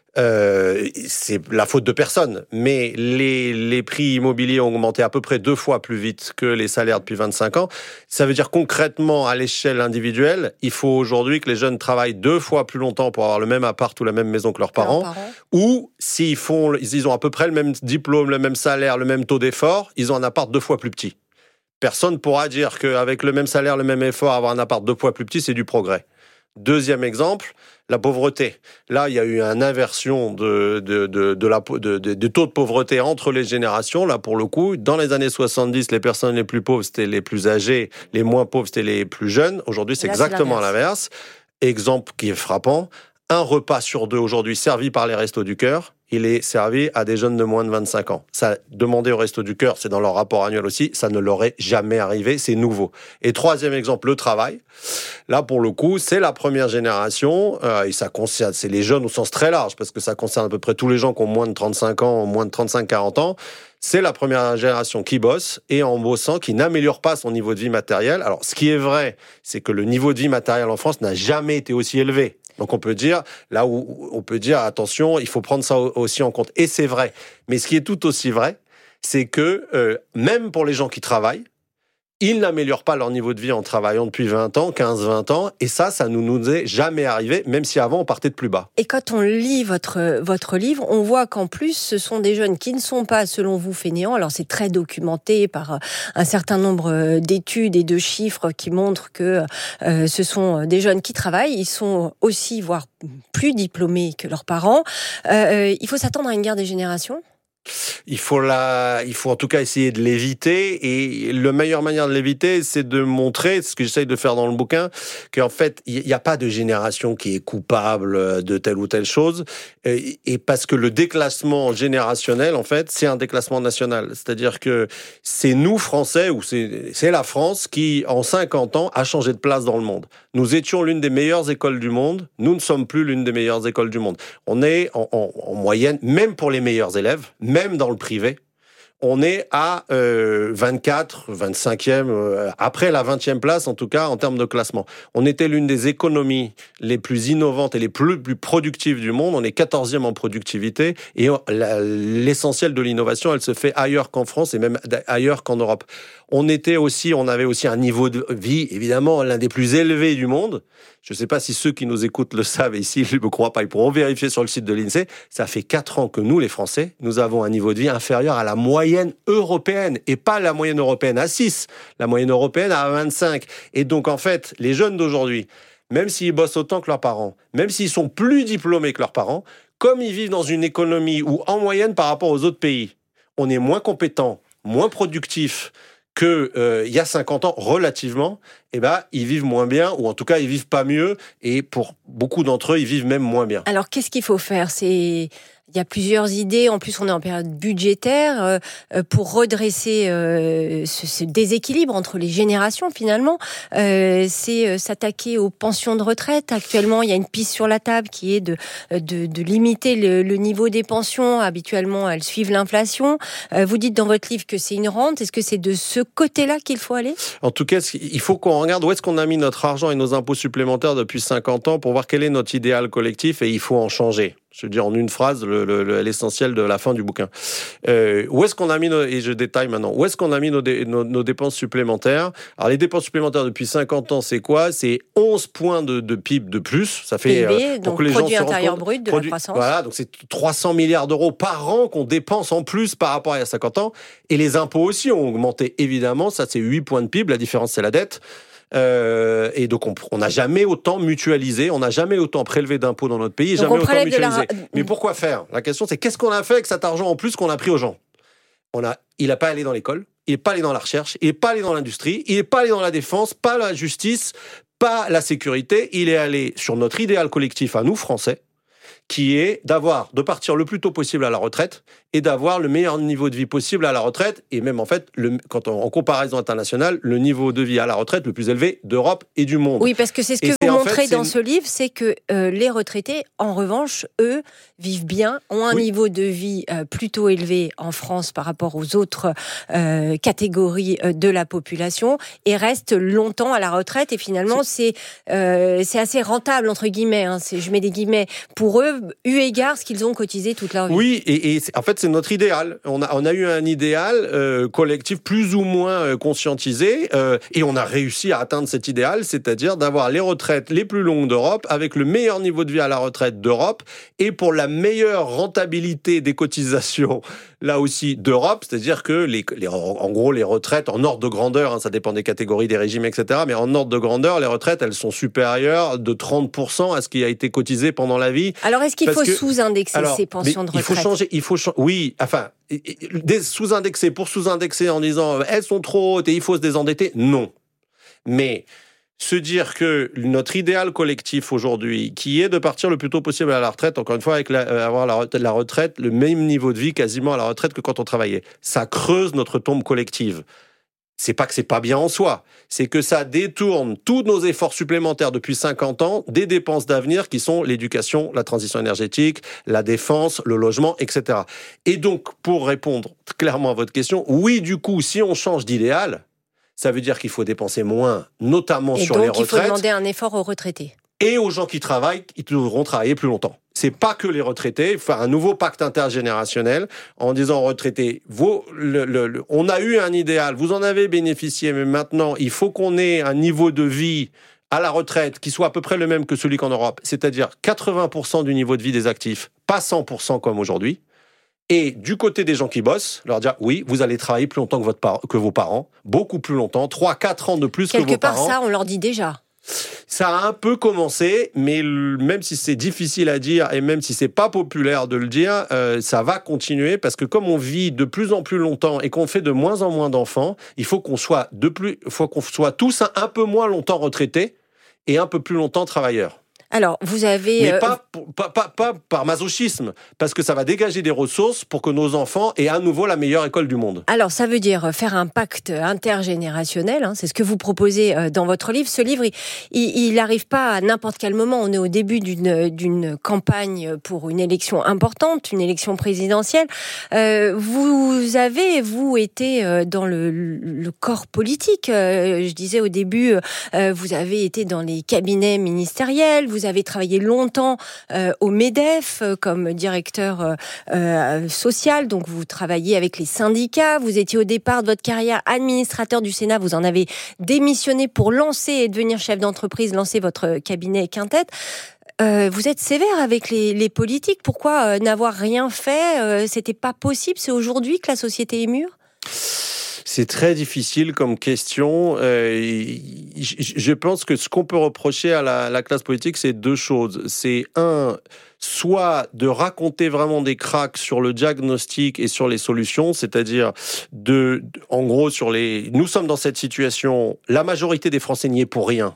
Euh, c'est la faute de personne, mais les, les prix immobiliers ont augmenté à peu près deux fois plus vite que les salaires depuis vingt-cinq ans. Ça veut dire concrètement, à l'échelle individuelle, il faut aujourd'hui que les jeunes travaillent deux fois plus longtemps pour avoir le même appart ou la même maison que leurs parents, leurs parents. Ou s'ils font, ils ont à peu près le même diplôme, le même salaire, le même taux d'effort, ils ont un appart deux fois plus petit. Personne ne pourra dire qu'avec le même salaire, le même effort, avoir un appart deux fois plus petit, c'est du progrès. Deuxième exemple, la pauvreté. Là, il y a eu une inversion de, de, de, de la, de, de, de taux de pauvreté entre les générations. Là, pour le coup, dans les années soixante-dix, les personnes les plus pauvres, c'était les plus âgées, les moins pauvres, c'était les plus jeunes. Aujourd'hui, c'est là, exactement c'est l'inverse. Exemple qui est frappant, un repas sur deux aujourd'hui servi par les Restos du Cœur, il est servi à des jeunes de moins de vingt-cinq ans. Ça, demander au Restos du Cœur, c'est dans leur rapport annuel aussi, ça ne leur est jamais arrivé, c'est nouveau. Et troisième exemple, le travail. Là, pour le coup, c'est la première génération, euh, et ça concerne, c'est les jeunes au sens très large, parce que ça concerne à peu près tous les gens qui ont moins de trente-cinq ans, moins de trente-cinq à quarante ans. C'est la première génération qui bosse, et en bossant, qui n'améliore pas son niveau de vie matériel. Alors, ce qui est vrai, c'est que le niveau de vie matériel en France n'a jamais été aussi élevé. Donc on peut dire, là où on peut dire, attention, il faut prendre ça aussi en compte. Et c'est vrai. Mais ce qui est tout aussi vrai, c'est que euh, même pour les gens qui travaillent, ils n'améliorent pas leur niveau de vie en travaillant depuis vingt ans, quinze, vingt ans. Et ça, ça ne nous, nous est jamais arrivé, même si avant on partait de plus bas. Et quand on lit votre, votre livre, on voit qu'en plus, ce sont des jeunes qui ne sont pas, selon vous, fainéants. Alors c'est très documenté par un certain nombre d'études et de chiffres qui montrent que euh, ce sont des jeunes qui travaillent. Ils sont aussi, voire plus diplômés que leurs parents. Euh, il faut s'attendre à une guerre des générations ? Il faut la, il faut en tout cas essayer de l'éviter, et la meilleure manière de l'éviter, c'est de montrer, ce que j'essaye de faire dans le bouquin, qu'en fait, il n'y a pas de génération qui est coupable de telle ou telle chose, et parce que le déclassement générationnel, en fait, c'est un déclassement national. C'est-à-dire que c'est nous, Français, ou c'est, c'est la France qui, en cinquante ans, a changé de place dans le monde. Nous étions l'une des meilleures écoles du monde, nous ne sommes plus l'une des meilleures écoles du monde. On est, en, en, en moyenne, même pour les meilleurs élèves, même dans le privé, on est à euh, vingt-quatre, vingt-cinquième, euh, après la vingtième place en tout cas en termes de classement. On était l'une des économies les plus innovantes et les plus, plus productives du monde. On est quatorzième en productivité et la, l'essentiel de l'innovation, elle se fait ailleurs qu'en France et même ailleurs qu'en Europe. On était aussi, on avait aussi un niveau de vie évidemment l'un des plus élevés du monde. Je ne sais pas si ceux qui nous écoutent le savent et s'ils ne me croient pas, ils pourront vérifier sur le site de l'INSEE. Ça fait quatre ans que nous, les Français, nous avons un niveau de vie inférieur à la moyenne européenne et pas la moyenne européenne à six, la moyenne européenne à vingt-cinq. Et donc, en fait, les jeunes d'aujourd'hui, même s'ils bossent autant que leurs parents, même s'ils sont plus diplômés que leurs parents, comme ils vivent dans une économie où, en moyenne, par rapport aux autres pays, on est moins compétent, moins productif, que euh, il y a cinquante ans, relativement, eh ben, ils vivent moins bien, ou en tout cas, ils vivent pas mieux, et pour beaucoup d'entre eux, ils vivent même moins bien. Alors, qu'est-ce qu'il faut faire ? C'est... Il y a plusieurs idées. En plus, on est en période budgétaire euh, pour redresser euh, ce, ce déséquilibre entre les générations. Finalement, euh, c'est euh, s'attaquer aux pensions de retraite. Actuellement, il y a une piste sur la table qui est de de, de limiter le, le niveau des pensions. Habituellement, elles suivent l'inflation. Euh, vous dites dans votre livre que c'est une rente. Est-ce que c'est de ce côté-là qu'il faut aller ? En tout cas, il faut qu'on regarde où est-ce qu'on a mis notre argent et nos impôts supplémentaires depuis cinquante ans pour voir quel est notre idéal collectif et il faut en changer. Je veux dire en une phrase le, le, l'essentiel de la fin du bouquin. Euh, où est-ce qu'on a mis nos, et je détaille maintenant, où est-ce qu'on a mis nos, dé, nos, nos dépenses supplémentaires ? Alors les dépenses supplémentaires depuis cinquante ans, c'est quoi ? C'est onze points de, de P I B de plus. Ça fait P I B, euh, donc produit intérieur brut de produit, la croissance. Voilà, donc c'est trois cents milliards d'euros par an qu'on dépense en plus par rapport à il y a cinquante ans. Et les impôts aussi ont augmenté évidemment. Ça c'est huit points de P I B. La différence c'est la dette. Euh, et donc on n'a jamais autant mutualisé, on n'a jamais autant prélevé d'impôts dans notre pays, donc jamais autant mutualisé. La... Mais pourquoi faire ? La question c'est qu'est-ce qu'on a fait avec cet argent en plus qu'on a pris aux gens ? On a, il n'a pas allé dans l'école, il n'est pas allé dans la recherche, il n'est pas allé dans l'industrie, il n'est pas allé dans la défense, pas la justice, pas la sécurité, il est allé sur notre idéal collectif à nous Français, qui est d'avoir, de partir le plus tôt possible à la retraite et d'avoir le meilleur niveau de vie possible à la retraite et même en fait, le, quand on, en comparaison internationale, le niveau de vie à la retraite le plus élevé d'Europe et du monde. Oui, parce que c'est ce que et vous montrez fait, dans une... ce livre, c'est que euh, les retraités, en revanche, eux, vivent bien, ont un oui. niveau de vie euh, plutôt élevé en France par rapport aux autres euh, catégories euh, de la population et restent longtemps à la retraite et finalement, c'est, c'est, euh, c'est assez rentable, entre guillemets, hein, c'est, je mets des guillemets, pour eux, eu égard ce qu'ils ont cotisé toute leur vie. Oui, et, et en fait, c'est notre idéal. On a, on a eu un idéal euh, collectif plus ou moins euh, conscientisé, euh, et on a réussi à atteindre cet idéal, c'est-à-dire d'avoir les retraites les plus longues d'Europe, avec le meilleur niveau de vie à la retraite d'Europe, et pour la meilleure rentabilité des cotisations, là aussi, d'Europe, c'est-à-dire que, les, les, en gros, les retraites, en ordre de grandeur, hein, ça dépend des catégories, des régimes, et cetera, mais en ordre de grandeur, les retraites, elles sont supérieures de trente pour cent à ce qui a été cotisé pendant la vie. Alors, est-ce qu'il Parce faut que, sous-indexer alors, ces pensions de retraite ? Il faut changer, il faut changer, oui, enfin, des sous-indexer pour sous-indexer en disant elles sont trop hautes et il faut se désendetter, non. Mais se dire que notre idéal collectif aujourd'hui, qui est de partir le plus tôt possible à la retraite, encore une fois, avec la, avoir la, la retraite, le même niveau de vie quasiment à la retraite que quand on travaillait, ça creuse notre tombe collective. C'est pas que c'est pas bien en soi, c'est que ça détourne tous nos efforts supplémentaires depuis cinquante ans des dépenses d'avenir qui sont l'éducation, la transition énergétique, la défense, le logement, et cetera. Et donc, pour répondre clairement à votre question, oui, du coup, si on change d'idéal, ça veut dire qu'il faut dépenser moins, notamment et sur donc, les retraites. Et donc, il faut demander un effort aux retraités. Et aux gens qui travaillent, ils devront travailler plus longtemps. C'est pas que les retraités, il faut faire un nouveau pacte intergénérationnel en disant aux retraités, vous, le, le, le, on a eu un idéal, vous en avez bénéficié, mais maintenant, il faut qu'on ait un niveau de vie à la retraite qui soit à peu près le même que celui qu'en Europe, c'est-à-dire quatre-vingts pour cent du niveau de vie des actifs, pas cent pour cent comme aujourd'hui. Et du côté des gens qui bossent, leur dire, oui, vous allez travailler plus longtemps que, votre par- que vos parents, beaucoup plus longtemps, trois à quatre ans de plus Quelque que vos parents. Quelque part, ça, on leur dit déjà. Ça a un peu commencé, mais même si c'est difficile à dire et même si c'est pas populaire de le dire, euh, ça va continuer parce que comme on vit de plus en plus longtemps et qu'on fait de moins en moins d'enfants, il faut qu'on soit de plus, faut qu'on soit tous un, un peu moins longtemps retraités et un peu plus longtemps travailleurs. Alors, vous avez... Mais euh... pas, pas, pas, pas par masochisme, parce que ça va dégager des ressources pour que nos enfants aient à nouveau la meilleure école du monde. Alors, ça veut dire faire un pacte intergénérationnel, hein, c'est ce que vous proposez dans votre livre. Ce livre, il n'arrive pas à n'importe quel moment. On est au début d'une, d'une campagne pour une élection importante, une élection présidentielle. Euh, vous avez, vous, été dans le, le corps politique. Euh, je disais au début, euh, vous avez été dans les cabinets ministériels, vous avez travaillé longtemps euh, au MEDEF euh, comme directeur euh, euh, social, donc vous travaillez avec les syndicats, vous étiez au départ de votre carrière administrateur du Sénat, vous en avez démissionné pour lancer et devenir chef d'entreprise, lancer votre cabinet Quintet. Euh, vous êtes sévère avec les, les politiques, pourquoi euh, n'avoir rien fait euh, C'était pas possible, c'est aujourd'hui que la société est mûre ? C'est très difficile comme question. Euh, je pense que ce qu'on peut reprocher à la, la classe politique, c'est deux choses. C'est un, soit de raconter vraiment des cracks sur le diagnostic et sur les solutions, c'est-à-dire de, en gros, sur les. Nous sommes dans cette situation. La majorité des Français n'y est pour rien.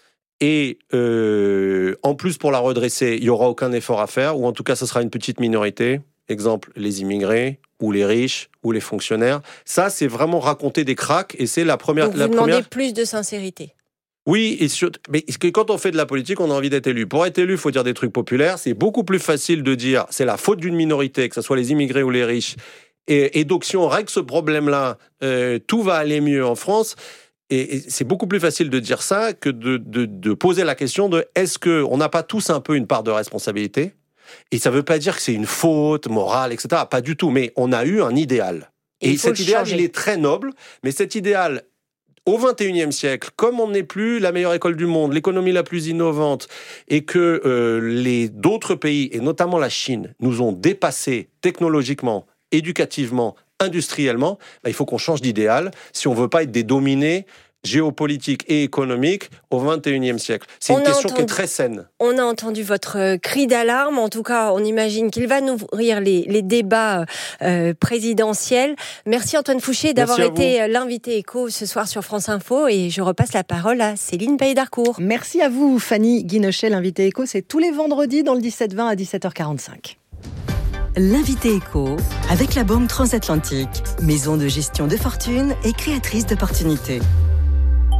Et euh, en plus, pour la redresser, il n'y aura aucun effort à faire, ou en tout cas, ce sera une petite minorité. Exemple, les immigrés, ou les riches, ou les fonctionnaires. Ça, c'est vraiment raconter des cracks, et c'est la première... Donc vous la demandez première... plus de sincérité. Oui, et sur... mais quand on fait de la politique, on a envie d'être élu. Pour être élu, il faut dire des trucs populaires. C'est beaucoup plus facile de dire c'est la faute d'une minorité, que ce soit les immigrés ou les riches. Et, et donc, si on règle ce problème-là, euh, tout va aller mieux en France. Et, et c'est beaucoup plus facile de dire ça que de, de, de poser la question de est-ce qu'on n'a pas tous un peu une part de responsabilité ? Et ça ne veut pas dire que c'est une faute morale, et cetera. Pas du tout. Mais on a eu un idéal. Et, et cet idéal, changer. Il est très noble. Mais cet idéal, au vingt et unième siècle, comme on n'est plus la meilleure école du monde, l'économie la plus innovante, et que euh, les d'autres pays, et notamment la Chine, nous ont dépassés technologiquement, éducativement, industriellement, bah, il faut qu'on change d'idéal si on ne veut pas être des dominés géopolitique et économique au vingt et unième siècle. C'est on une question entendu, qui est très saine. On a entendu votre cri d'alarme. En tout cas, on imagine qu'il va nourrir les, les débats euh, présidentiels. Merci Antoine Fouché d'avoir été l'invité écho ce soir sur France Info. Et je repasse la parole à Céline Paye-Darcourt. Merci à vous, Fanny Guinochet. L'invité écho, c'est tous les vendredis dans le dix-sept vingt à dix-sept heures quarante-cinq. L'invité écho avec la Banque Transatlantique, maison de gestion de fortune et créatrice d'opportunités.